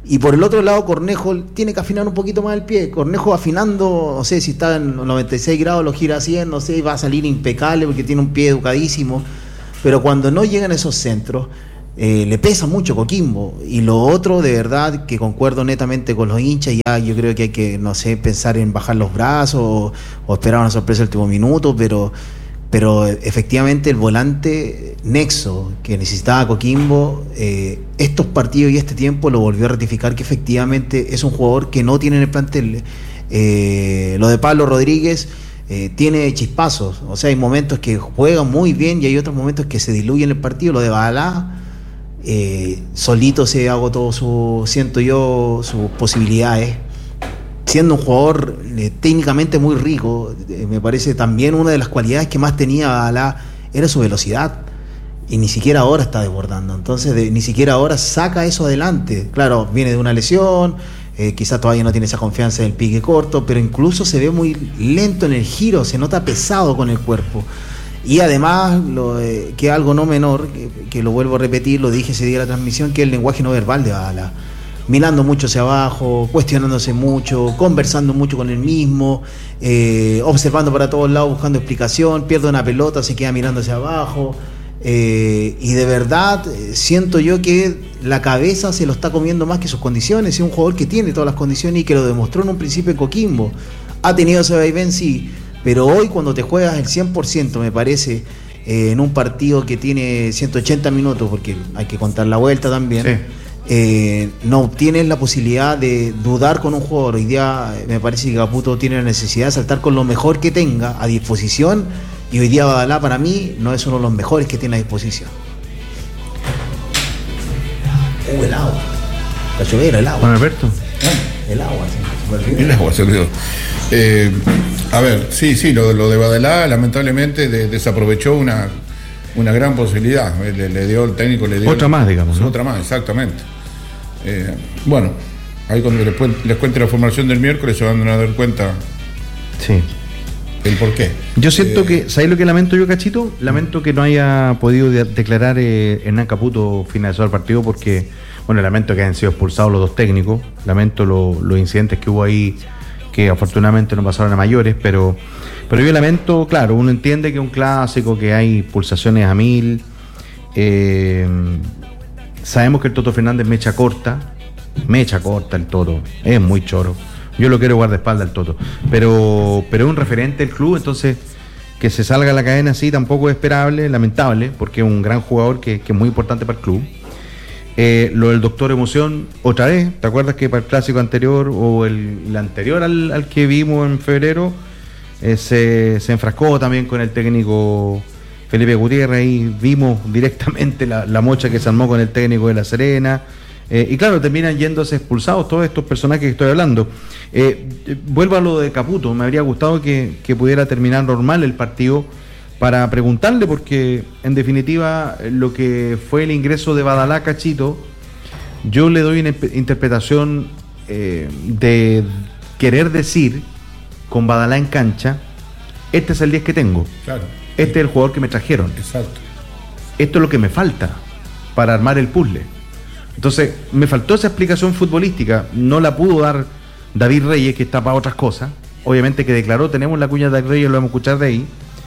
Y por el otro lado, Cornejo tiene que afinar un poquito más el pie. Cornejo afinando, no sé si está en noventa y seis grados, lo gira a cien, no sé, va a salir impecable porque tiene un pie educadísimo. Pero cuando no llegan esos centros, eh, le pesa mucho Coquimbo. Y lo otro, de verdad, que concuerdo netamente con los hinchas, ya yo creo que hay que, no sé, pensar en bajar los brazos o, o esperar una sorpresa el último minuto, pero... pero efectivamente el volante nexo que necesitaba Coquimbo, eh, estos partidos y este tiempo lo volvió a ratificar que efectivamente es un jugador que no tiene en el plantel. Eh, lo de Pablo Rodríguez eh, tiene chispazos, o sea, hay momentos que juega muy bien y hay otros momentos que se diluyen el partido. Lo de Badalá, eh, solito se agotó su, siento yo, sus posibilidades. Siendo un jugador eh, técnicamente muy rico, eh, me parece también una de las cualidades que más tenía Badalá era su velocidad, y ni siquiera ahora está desbordando, entonces de, ni siquiera ahora saca eso adelante. Claro, viene de una lesión, eh, quizás todavía no tiene esa confianza en el pique corto, pero incluso se ve muy lento en el giro, se nota pesado con el cuerpo. Y además, lo, eh, que algo no menor, que, que lo vuelvo a repetir, lo dije ese día de la transmisión, que es el lenguaje no verbal de Badalá. Mirando mucho hacia abajo, cuestionándose mucho, conversando mucho con él mismo, eh, observando para todos lados, buscando explicación, pierde una pelota, se queda mirando hacia abajo, eh, y de verdad eh, siento yo que la cabeza se lo está comiendo más que sus condiciones. Es un jugador que tiene todas las condiciones y que lo demostró en un principio en Coquimbo. Ha tenido ese vaivén, sí, pero hoy cuando te juegas el cien por ciento, me parece, eh, en un partido que tiene ciento ochenta minutos, porque hay que contar la vuelta también, sí. Eh, no obtienes la posibilidad de dudar con un jugador. Hoy día eh, me parece que Caputo tiene la necesidad de saltar con lo mejor que tenga a disposición, y hoy día Badalá para mí no es uno de los mejores que tiene a disposición. Uh, el agua. La llovera, el agua. Juan Alberto. ¿Eh? El agua, sí. El agua se olvidó. Eh, a ver, sí, sí, lo, lo de Badalá lamentablemente de, desaprovechó una, una gran posibilidad. Le, le dio el técnico, le dio otra el, más, digamos, ¿no? Otra más, exactamente. Eh, bueno, ahí cuando les, les cuente la formación del miércoles se van a dar cuenta sí. el por qué. Yo siento eh, que, ¿sabes lo que lamento yo, Cachito? Lamento que no haya podido de- declarar eh, Hernán Caputo finalizado el partido, porque, bueno, lamento que hayan sido expulsados los dos técnicos, lamento lo, los incidentes que hubo ahí, que afortunadamente no pasaron a mayores, pero, pero yo lamento, claro, uno entiende que es un clásico, que hay pulsaciones a mil. eh, Sabemos que el Toto Fernández mecha corta, mecha corta el Toto, es muy choro. Yo lo quiero guardaespaldas al Toto, pero, pero es un referente del club, entonces que se salga a la cadena así tampoco es esperable, lamentable, porque es un gran jugador que, que es muy importante para el club. Eh, lo del Doctor Emoción, otra vez, ¿te acuerdas que para el clásico anterior o el, el anterior al, al que vimos en febrero, eh, se, se enfrascó también con el técnico Felipe Gutiérrez, y vimos directamente la, la mocha que se armó con el técnico de La Serena, eh, y claro, terminan yéndose expulsados todos estos personajes que estoy hablando. Eh, vuelvo a lo de Caputo, me habría gustado que, que pudiera terminar normal el partido para preguntarle, porque en definitiva lo que fue el ingreso de Badalá, Cachito, yo le doy una interpretación eh, de querer decir con Badalá en cancha, este es el diez que tengo. Claro. Este es el jugador que me trajeron. Exacto. Esto es lo que me falta para armar el puzzle. Entonces, me faltó esa explicación futbolística. No la pudo dar David Reyes, que está para otras cosas. Obviamente que declaró, tenemos la cuña de David Reyes, lo vamos a escuchar de ahí.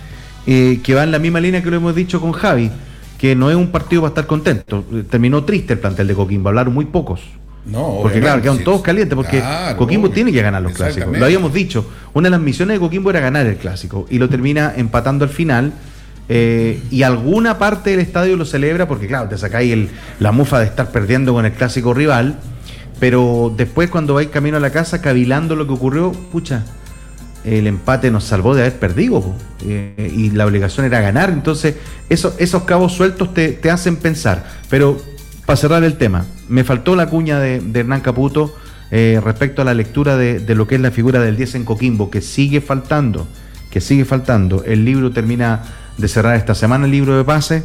Eh, que va en la misma línea que lo hemos dicho con Javi, que no es un partido para estar contento. Terminó triste el plantel de Coquimbo, hablaron muy pocos. No, porque claro, quedaron sí, todos calientes, porque claro, Coquimbo obvio. tiene que ganar los clásicos. Lo habíamos dicho, una de las misiones de Coquimbo era ganar el clásico, y lo termina empatando al final, eh, y alguna parte del estadio lo celebra, porque claro, te sacáis el, la mufa de estar perdiendo con el clásico rival, pero después cuando vais camino a la casa, cavilando lo que ocurrió, pucha, el empate nos salvó de haber perdido, eh, y la obligación era ganar. Entonces eso, esos cabos sueltos te, te hacen pensar. Pero para cerrar el tema, me faltó la cuña de, de Hernán Caputo eh, respecto a la lectura de, de lo que es la figura del diez en Coquimbo, que sigue faltando, que sigue faltando. El libro termina de cerrar esta semana, el libro de pase,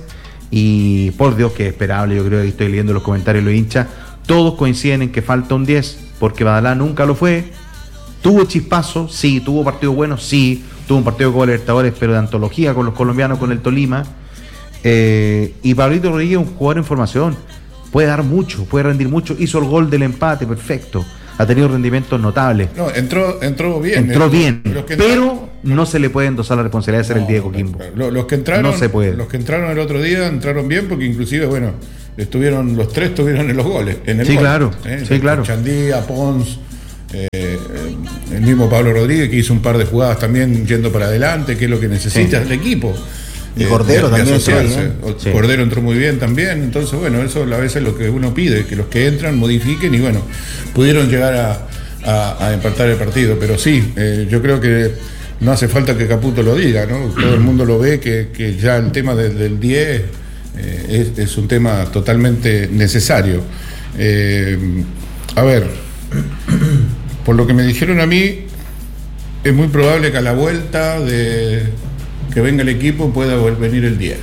y por Dios que es esperable. Yo creo que estoy leyendo los comentarios de los hinchas, todos coinciden en que falta un diez, porque Badalá nunca lo fue. Tuvo chispazo, sí, tuvo partidos buenos, sí, tuvo un partido con Libertadores, pero de antología con los colombianos, con el Tolima. Eh, y Pablito Rodríguez es un jugador en formación. puede dar mucho, puede rendir mucho. Hizo el gol del empate, perfecto. Ha tenido rendimientos notables. No, entró, entró bien. Entró bien, pero entraron, no se le puede endosar la responsabilidad de ser no, el Diego Coquimbo. Los, los que entraron, no se puede. Los que entraron el otro día entraron bien porque inclusive, bueno, estuvieron los tres estuvieron en los goles. En el sí, gol, claro, ¿eh? sí, claro. Chandía, Pons, eh, el mismo Pablo Rodríguez que hizo un par de jugadas también yendo para adelante, que es lo que necesita sí. el equipo. Y Cordero de, de también entró bien. Sí. Cordero entró muy bien también, entonces bueno, eso a veces es lo que uno pide, que los que entran modifiquen y bueno, pudieron llegar a, a, a empatar el partido, pero sí, eh, yo creo que no hace falta que Caputo lo diga, ¿no? Todo el mundo lo ve, que, que ya el tema de, del diez eh, es, es un tema totalmente necesario. Eh, a ver, por lo que me dijeron a mí, es muy probable que a la vuelta de que venga el equipo pueda venir el diez.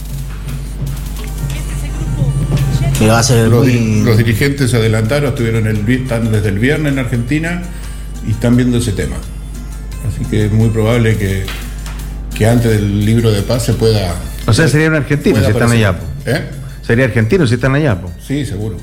Va a ser los, muy... los dirigentes se adelantaron, estuvieron el, están desde el viernes en Argentina y están viendo ese tema. Así que es muy probable que, que antes del libro de paz se pueda... O sea, serían argentinos si están allá. ¿Eh? Sería argentinos si están allá. Sí, seguro.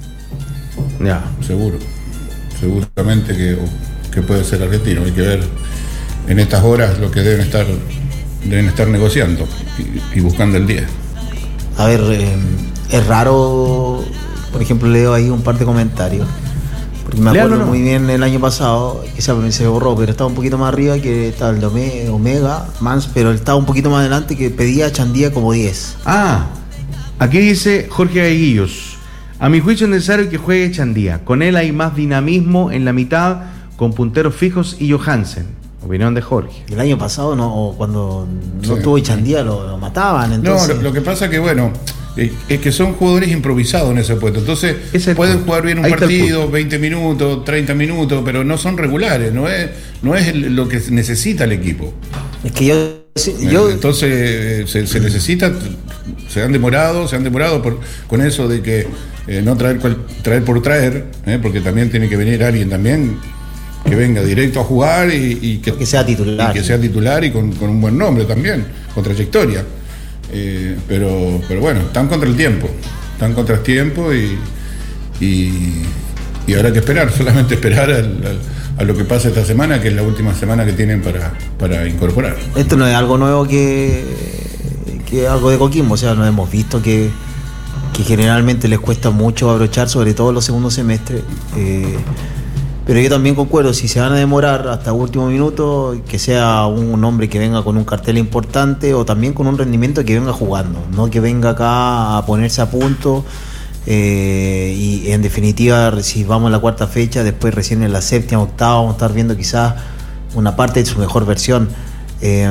Ya. Seguro. Seguramente que, que puede ser argentino. Hay que ver en estas horas lo que deben estar deben estar negociando y, y buscando el día. A ver, eh, es raro, por ejemplo, leo ahí un par de comentarios, porque me acuerdo Léalo, no. muy bien el año pasado, que se, se borró, pero estaba un poquito más arriba, que estaba el de Omega, Mans, pero él estaba un poquito más adelante, que pedía a Chandía como diez. Ah, aquí dice Jorge Aguillos, a mi juicio es necesario que juegue Chandía, con él hay más dinamismo en la mitad, con punteros fijos y Johansen. Opinión de Jorge. El año pasado, no, cuando no sí. tuvo Chandía, lo, lo mataban. Entonces... No, lo, lo que pasa que, bueno, eh, es que son jugadores improvisados en ese puesto. Entonces, pueden punto. jugar bien un Ahí partido, veinte minutos, treinta minutos, pero no son regulares. No es, no es el, lo que necesita el equipo. Es que yo. yo... Entonces, se, se necesita. Se han demorado, se han demorado por, con eso de que eh, no traer, traer por traer, eh, porque también tiene que venir alguien también. Que venga directo a jugar y, y que, que sea titular. Y que sea titular y con, con un buen nombre también, con trayectoria. Eh, pero, pero bueno, están contra el tiempo. Están contra el tiempo y, y, y habrá que esperar, solamente esperar al, al, a lo que pase esta semana, que es la última semana que tienen para, para incorporar. Esto no es algo nuevo que, que algo de Coquimbo, o sea, no hemos visto que, que generalmente les cuesta mucho abrochar, sobre todo en los segundos semestres. Eh, Pero yo también concuerdo, si se van a demorar hasta último minuto, que sea un hombre que venga con un cartel importante o también con un rendimiento que venga jugando, no que venga acá a ponerse a punto eh, y en definitiva, si vamos a la cuarta fecha, después recién en la séptima, octava, vamos a estar viendo quizás una parte de su mejor versión. Eh,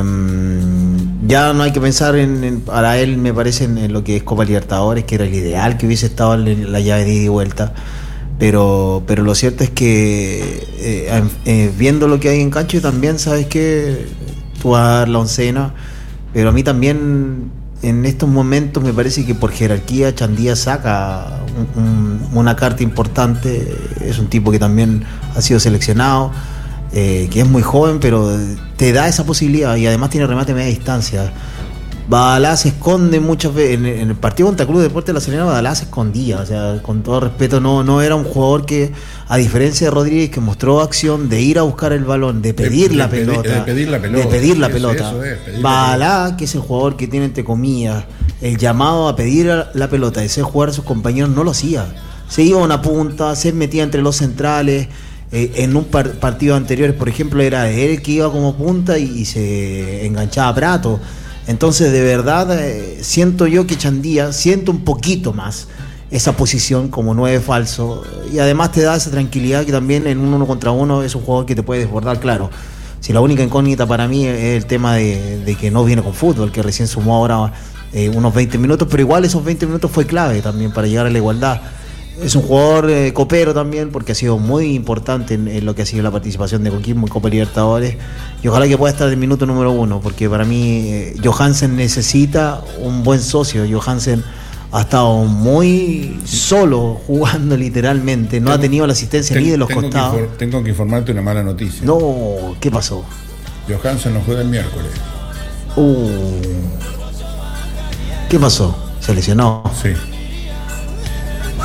ya no hay que pensar en, en para él, me parece, en, en lo que es Copa Libertadores, que era el ideal que hubiese estado en la llave de ida y vuelta. Pero, pero lo cierto es que eh, eh, viendo lo que hay en cancha también sabes que tú vas a dar la oncena, pero a mí también en estos momentos me parece que por jerarquía Chandía saca un, un, una carta importante. Es un tipo que también ha sido seleccionado, eh, que es muy joven, pero te da esa posibilidad y además tiene remate a media distancia. Badalá se esconde muchas veces. En, en el partido contra Club Deportes de La Serena, Badalá se escondía. O sea, con todo respeto, no, no era un jugador que, a diferencia de Rodríguez, que mostró acción de ir a buscar el balón, de pedir, de, la, de, pelota, de pedir la pelota. De pedir la pelota. Eso es, pedir Badalá, la pelota. Que es el jugador que tiene, entre comillas, el llamado a pedir la pelota, de ser jugar a sus compañeros, no lo hacía. Se iba a una punta, se metía entre los centrales. Eh, en un par, partido anterior, por ejemplo, era él el que iba como punta y, y se enganchaba a Prato. Entonces, de verdad, eh, siento yo que Chandía siento un poquito más esa posición como nueve falso y además te da esa tranquilidad que también en un uno contra uno es un jugador que te puede desbordar, claro. Si la única incógnita para mí es el tema de, de que no viene con fútbol, que recién sumó ahora eh, unos veinte minutos, pero igual esos veinte minutos fue clave también para llegar a la igualdad. Es un jugador eh, copero también, porque ha sido muy importante en, en lo que ha sido la participación de Coquimbo en Copa Libertadores. Y ojalá que pueda estar en el minuto número uno, porque para mí eh, Johansen necesita un buen socio. Johansen ha estado muy solo jugando literalmente, no tengo, ha tenido la asistencia ten, ni de los tengo costados. Que infor- tengo que informarte una mala noticia. No, ¿qué pasó? Johansen no juega el miércoles. Uh, ¿Qué pasó? ¿Se lesionó? Sí.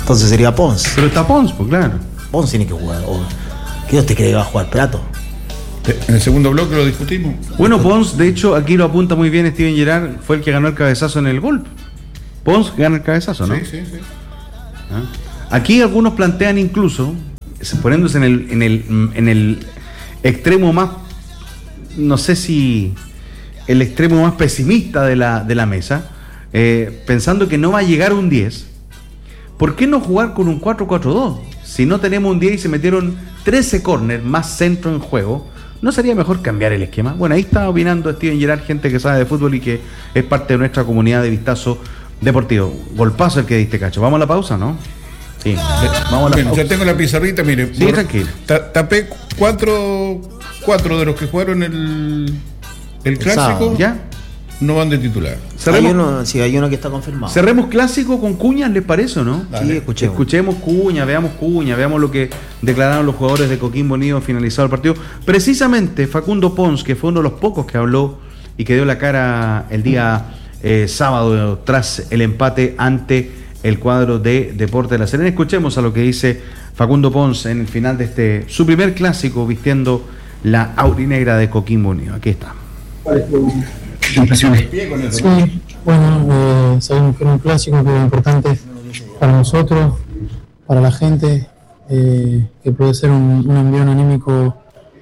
Entonces sería Pons. Pero está Pons, pues claro. Pons tiene que jugar. O, ¿qué Dios te cree que va a jugar Prato? En el segundo bloque lo discutimos. Bueno, Pons, de hecho, aquí lo apunta muy bien Steven Gerrard, fue el que ganó el cabezazo en el gol. Pons gana el cabezazo, ¿no? Sí, sí, sí. ¿Ah? Aquí algunos plantean incluso, poniéndose en el, en el, en el extremo más, no sé si el extremo más pesimista de la, de la mesa, eh, pensando que no va a llegar un diez. ¿Por qué no jugar con un cuatro cuatro dos? Si no tenemos un diez y se metieron trece córner más centro en juego, ¿no sería mejor cambiar el esquema? Bueno, ahí está opinando Steven Gerrard, gente que sabe de fútbol y que es parte de nuestra comunidad de Vistazo Deportivo. Golpazo el que diste, Cacho. ¿Vamos a la pausa, no? Sí, vamos a la Bien, pausa. ya tengo la pizarrita, mire. Sí, tranquilo. Ta- tapé cuatro, cuatro de los que jugaron el, el clásico. ¿Ya? No van de titular. Hay uno, sí, hay uno que está confirmado. Cerremos clásico con cuñas, ¿les parece o no? Sí, escuchemos. Escuchemos cuña, veamos cuña, veamos lo que declararon los jugadores de Coquimbo Unido finalizado el partido. Precisamente Facundo Pons, que fue uno de los pocos que habló y que dio la cara el día eh, sábado tras el empate ante el cuadro de Deportes de La Serena. Escuchemos a lo que dice Facundo Pons en el final de este su primer clásico vistiendo la aurinegra de Coquimbo Unido. Aquí está. Impresiones. Sí, bueno, eh, sabemos que era un clásico que era importante para nosotros, para la gente, eh, que puede ser un, un envío anímico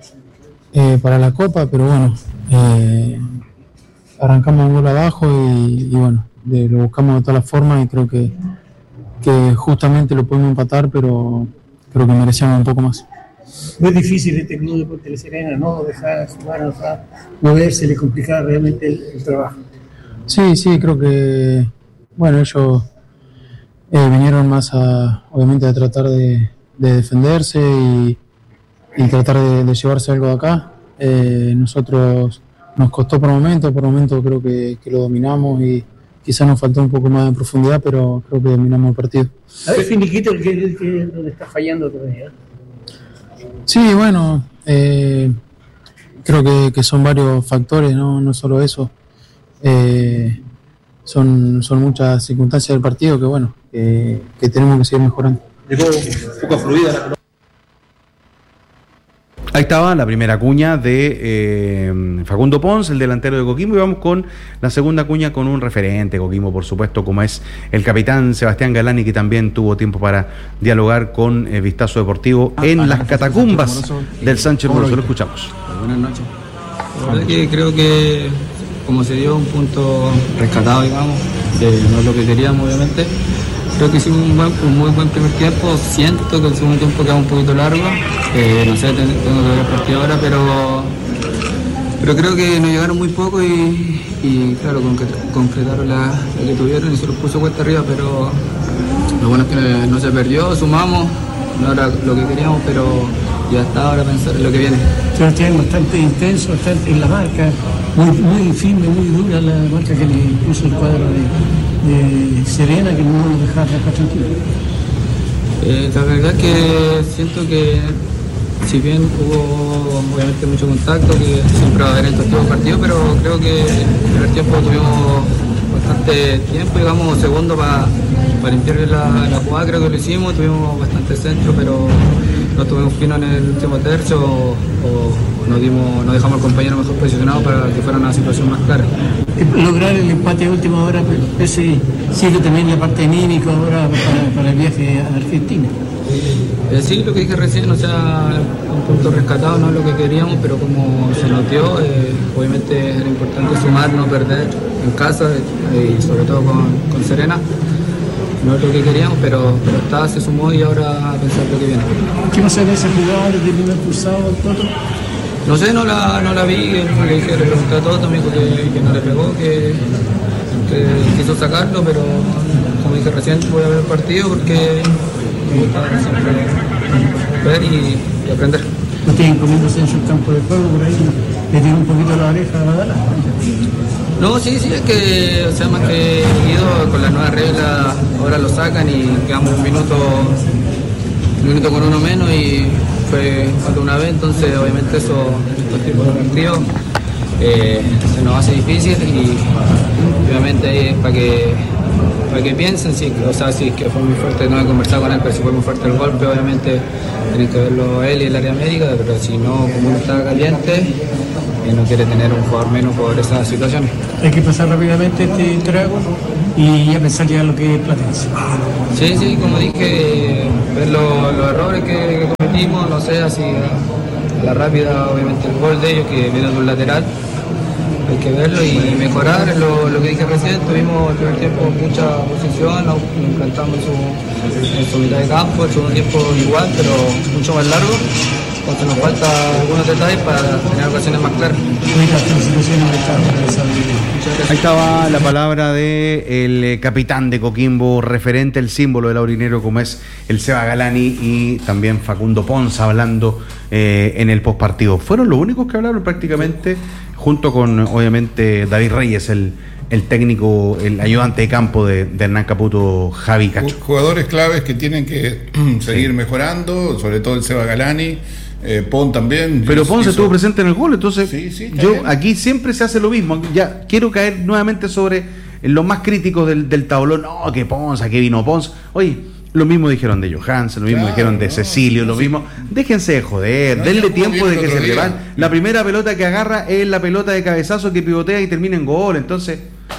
eh, para la Copa, pero bueno, eh, arrancamos un gol abajo y, y bueno, de, lo buscamos de todas las formas y creo que, que justamente lo pudimos empatar, pero creo que merecíamos un poco más. No es difícil este club de Deportes de La Serena, no dejar jugar, o sea, moverse, le complicaba realmente el, el trabajo. Sí, sí, creo que, bueno, ellos eh, vinieron más a, obviamente, a tratar de, de defenderse y, y tratar de, de llevarse algo de acá. Eh, nosotros nos costó por momentos, por momentos creo que, que lo dominamos y quizás nos faltó un poco más de profundidad, pero creo que dominamos el partido. A ver, Finiquito, el que, el que donde está fallando todavía. Sí, bueno, eh, creo que, que son varios factores, no, no solo eso. Eh, son, son muchas circunstancias del partido que, bueno, que, que tenemos que seguir mejorando. Llegó un poco fluida la... Ahí estaba la primera cuña de eh, Facundo Pons, el delantero de Coquimbo, y vamos con la segunda cuña con un referente Coquimbo, por supuesto, como es el capitán Sebastián Galani, que también tuvo tiempo para dialogar con eh, Vistazo Deportivo en ah, las catacumbas del Sánchez Moroso. Lo escuchamos. Buenas noches. La verdad que creo que como se dio un punto rescatado, digamos, que no es lo que queríamos, obviamente. Creo que hicimos un, buen, un muy buen primer tiempo. Siento que el segundo tiempo queda un poquito largo. Eh, no sé, tengo que ver el partido ahora, pero, pero creo que nos llegaron muy poco y, y claro, concretaron la, la que tuvieron y se los puso cuesta arriba, pero lo bueno es que no se perdió, sumamos, no era lo que queríamos, pero ya está ahora pensar en lo que viene. Sebastián, bastante intenso, bastante en la marca, muy, muy firme, muy dura la marca que le puso el cuadro de, de Serena, que no nos dejaba trabajar tranquilo. Eh, la verdad que siento que si bien hubo obviamente mucho contacto, que siempre va a haber en estos tipos de partidos, pero creo que en el primer tiempo tuvimos bastante tiempo, digamos, segundo para pa limpiar la, la jugada, creo que lo hicimos, tuvimos bastante centro, pero no tuvimos fino en el último tercio o, o no, dimos, no dejamos al compañero mejor posicionado para que fuera una situación más clara. Lograr el empate de última hora, ese sirve también la parte anímica ahora para, para el viaje a Argentina. Eh, sí, lo que dije recién, o sea, un punto rescatado, no es lo que queríamos, pero como se notió, eh, obviamente era importante sumar, no perder en casa eh, y sobre todo con, con Serena. No es lo que queríamos, pero, pero está, se sumó y ahora a pensar lo que viene. ¿Qué pasa en esa jugada desde el primer cruzado, Toto? No sé, no la, no la vi, le dije, le pregunté a Toto, me dijo que, que no le pegó, que, que quiso sacarlo, pero como dije recién, voy a ver el partido porque me gusta siempre ver y, y aprender. ¿No tienen comiéndose en su campo de juego por ahí? ¿Le tiene un poquito la oreja a Badala? No, sí, sí, es que, o sea, más que Guido, con las nuevas reglas, ahora lo sacan y quedamos un minuto, un minuto con uno menos y fue falta una vez, entonces obviamente eso, estos tipos de partidos, eh, se nos hace difícil y obviamente es para que para que piensen, si, o sea, si es que fue muy fuerte, no he conversado con él, pero si fue muy fuerte el golpe, obviamente tienen que verlo él y el área médica, pero si no, como uno está caliente, y no quiere tener un jugador menos por esa situación. Hay que pasar rápidamente este trago y ya pensar ya lo que es Platense. Sí, sí, como dije, ver lo, los errores que, que cometimos, no sé, así a la rápida, obviamente el gol de ellos que viene de un lateral, hay que verlo y mejorar, lo, lo que dije recién, tuvimos el primer tiempo mucha posición, nos implantamos en su, en su mitad de campo, el segundo tiempo igual, pero mucho más largo. Entonces nos falta algunos detalles para tener ocasiones más claras. Ahí estaba la palabra del capitán de Coquimbo, referente, el símbolo del aurinero, como es el Seba Galani, y también Facundo Ponza hablando eh, en el postpartido. Fueron los únicos que hablaron prácticamente, junto con obviamente David Reyes, el, el técnico, el ayudante de campo de, de Hernán Caputo, Javi Cacho. Jugadores claves que tienen que seguir sí. mejorando, sobre todo el Seba Galani. Eh, Pon también. Pero Pon se estuvo presente en el gol, entonces sí, sí, yo bien. Aquí siempre se hace lo mismo. Ya quiero caer nuevamente sobre los más críticos del, del tablón. No, que Ponza, que vino Ponza. Oye, lo mismo dijeron de Johansen, lo mismo claro, dijeron de no, Cecilio, lo sí. mismo. Déjense de joder, no, denle tiempo de que se levan. La primera pelota que agarra es la pelota de cabezazo que pivotea y termina en gol. Entonces,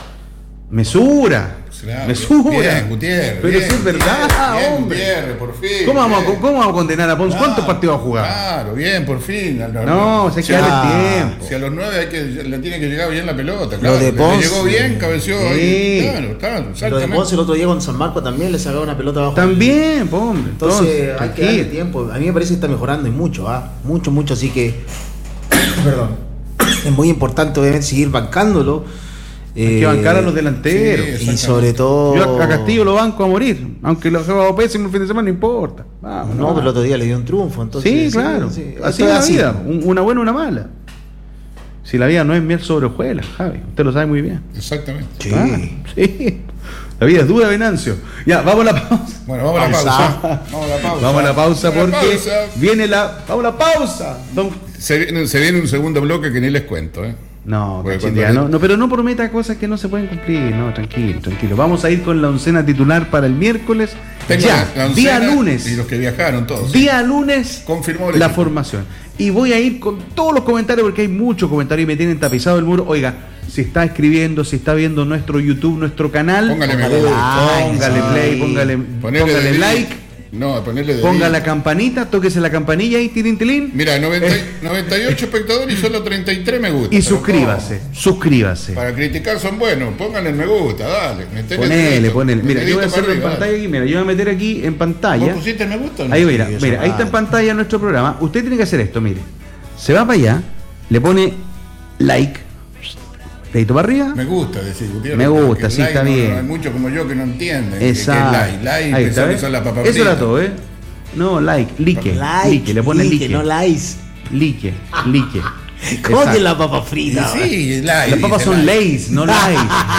mesura. Claro, mesura. Bien, Gutiérrez. Pero bien, si es verdad, bien, hombre. Gutiérrez, por fin. ¿Cómo vamos, a, ¿Cómo vamos a condenar a Pons? Claro, ¿cuántos partidos ha jugado? Claro, bien, por fin. No, se queda el tiempo. Si a los nueve hay que, le tiene que llegar bien la pelota. Claro. Lo de Pons. Le llegó bien, cabeció. Sí. Ahí, claro, claro, lo de Pons el otro día con San Marco también le sacaba una pelota abajo. También, hombre. Entonces Pons, hay que darle tiempo. A mí me parece que está mejorando y mucho, ¿ah? Mucho, mucho. Así que, perdón. Es muy importante, obviamente, seguir bancándolo. Hay que bancar a los delanteros. Sí, y sobre todo. Yo a Castillo lo banco a morir. Aunque lo ha jugado pésimo el fin de semana, no importa. Vamos, no, no, pero el otro día le dio un triunfo. Entonces, sí, claro. Sí, sí. Así es la así. vida. Una buena o una mala. Si la vida no es miel sobre hojuelas, Javi. Usted lo sabe muy bien. Exactamente. Sí. Claro, sí. La vida es dura, Venancio. Ya, vamos a la pausa. Bueno, vamos a la pausa. Vamos a la pausa. Vamos a la pausa vamos porque la pausa. viene la. Vamos a la pausa. Don... Se, viene, se viene un segundo bloque que ni les cuento, ¿eh? No, cachindía, no, no, pero no prometa cosas que no se pueden cumplir. No, tranquilo, tranquilo. Vamos a ir con la oncena titular para el miércoles. Tengo ya, la, la día lunes. Y los que viajaron todos. Día sí. lunes. Confirmó la equipo. formación. Y voy a ir con todos los comentarios porque hay muchos comentarios y me tienen tapizado el muro. Oiga, si está escribiendo, si está viendo nuestro YouTube, nuestro canal, póngale, póngale, like, póngale play, póngale, póngale like. No, ponerle de Ponga la campanita, tóquese la campanilla ahí, tirintilín. Mira, noventa, noventa y ocho espectadores y solo treinta y tres me gusta. Y suscríbase, no. suscríbase. Para criticar son buenos, pónganle el me gusta, dale. Ponele, ponele. Mira, yo voy a hacerlo en pantalla aquí, mira, yo voy a meter aquí en pantalla. ¿Vos pusiste el me gusta o no? Ahí mira, mira, ahí está en pantalla nuestro programa. Usted tiene que hacer esto, mire. Se va para allá, le pone like. Dedito para arriba. Me gusta decir, Gutiérrez. Me gusta, sí, like está no, bien. No hay muchos como yo que no entienden. Exacto. Que, que es like, like, ahí está, que son las papas eso era todo, ¿eh? No, like, like. Like, like le pone like. No likes. Like, like. ¿Cómo que la papa frita? Sí, sí, like. Las papas son like. lays, no likes.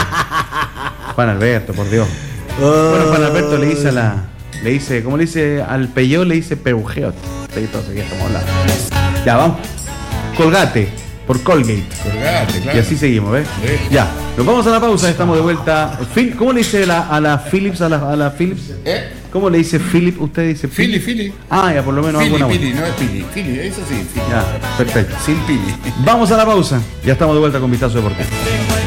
Juan Alberto, por Dios. Oh. Bueno, Juan Alberto le dice a la. Le dice, ¿cómo le dice al peyó? Le dice peujeo. Ya, vamos. Colgate. Por Colgate. Colgate, claro. Y así seguimos, ¿ves? Sí. Ya, nos vamos a la pausa, estamos de vuelta. ¿Cómo le dice la, a la Philips? A la, a la Philips? ¿Eh? ¿Cómo le dice Philip? ¿Usted dice Philly? Philly. Ah, ya, por lo menos Philly, alguna Philly, no es Philly. Philly, eso sí. Philly. Ya, perfecto. Sin Philly. Vamos a la pausa. Ya estamos de vuelta con Vistazo Deportivo.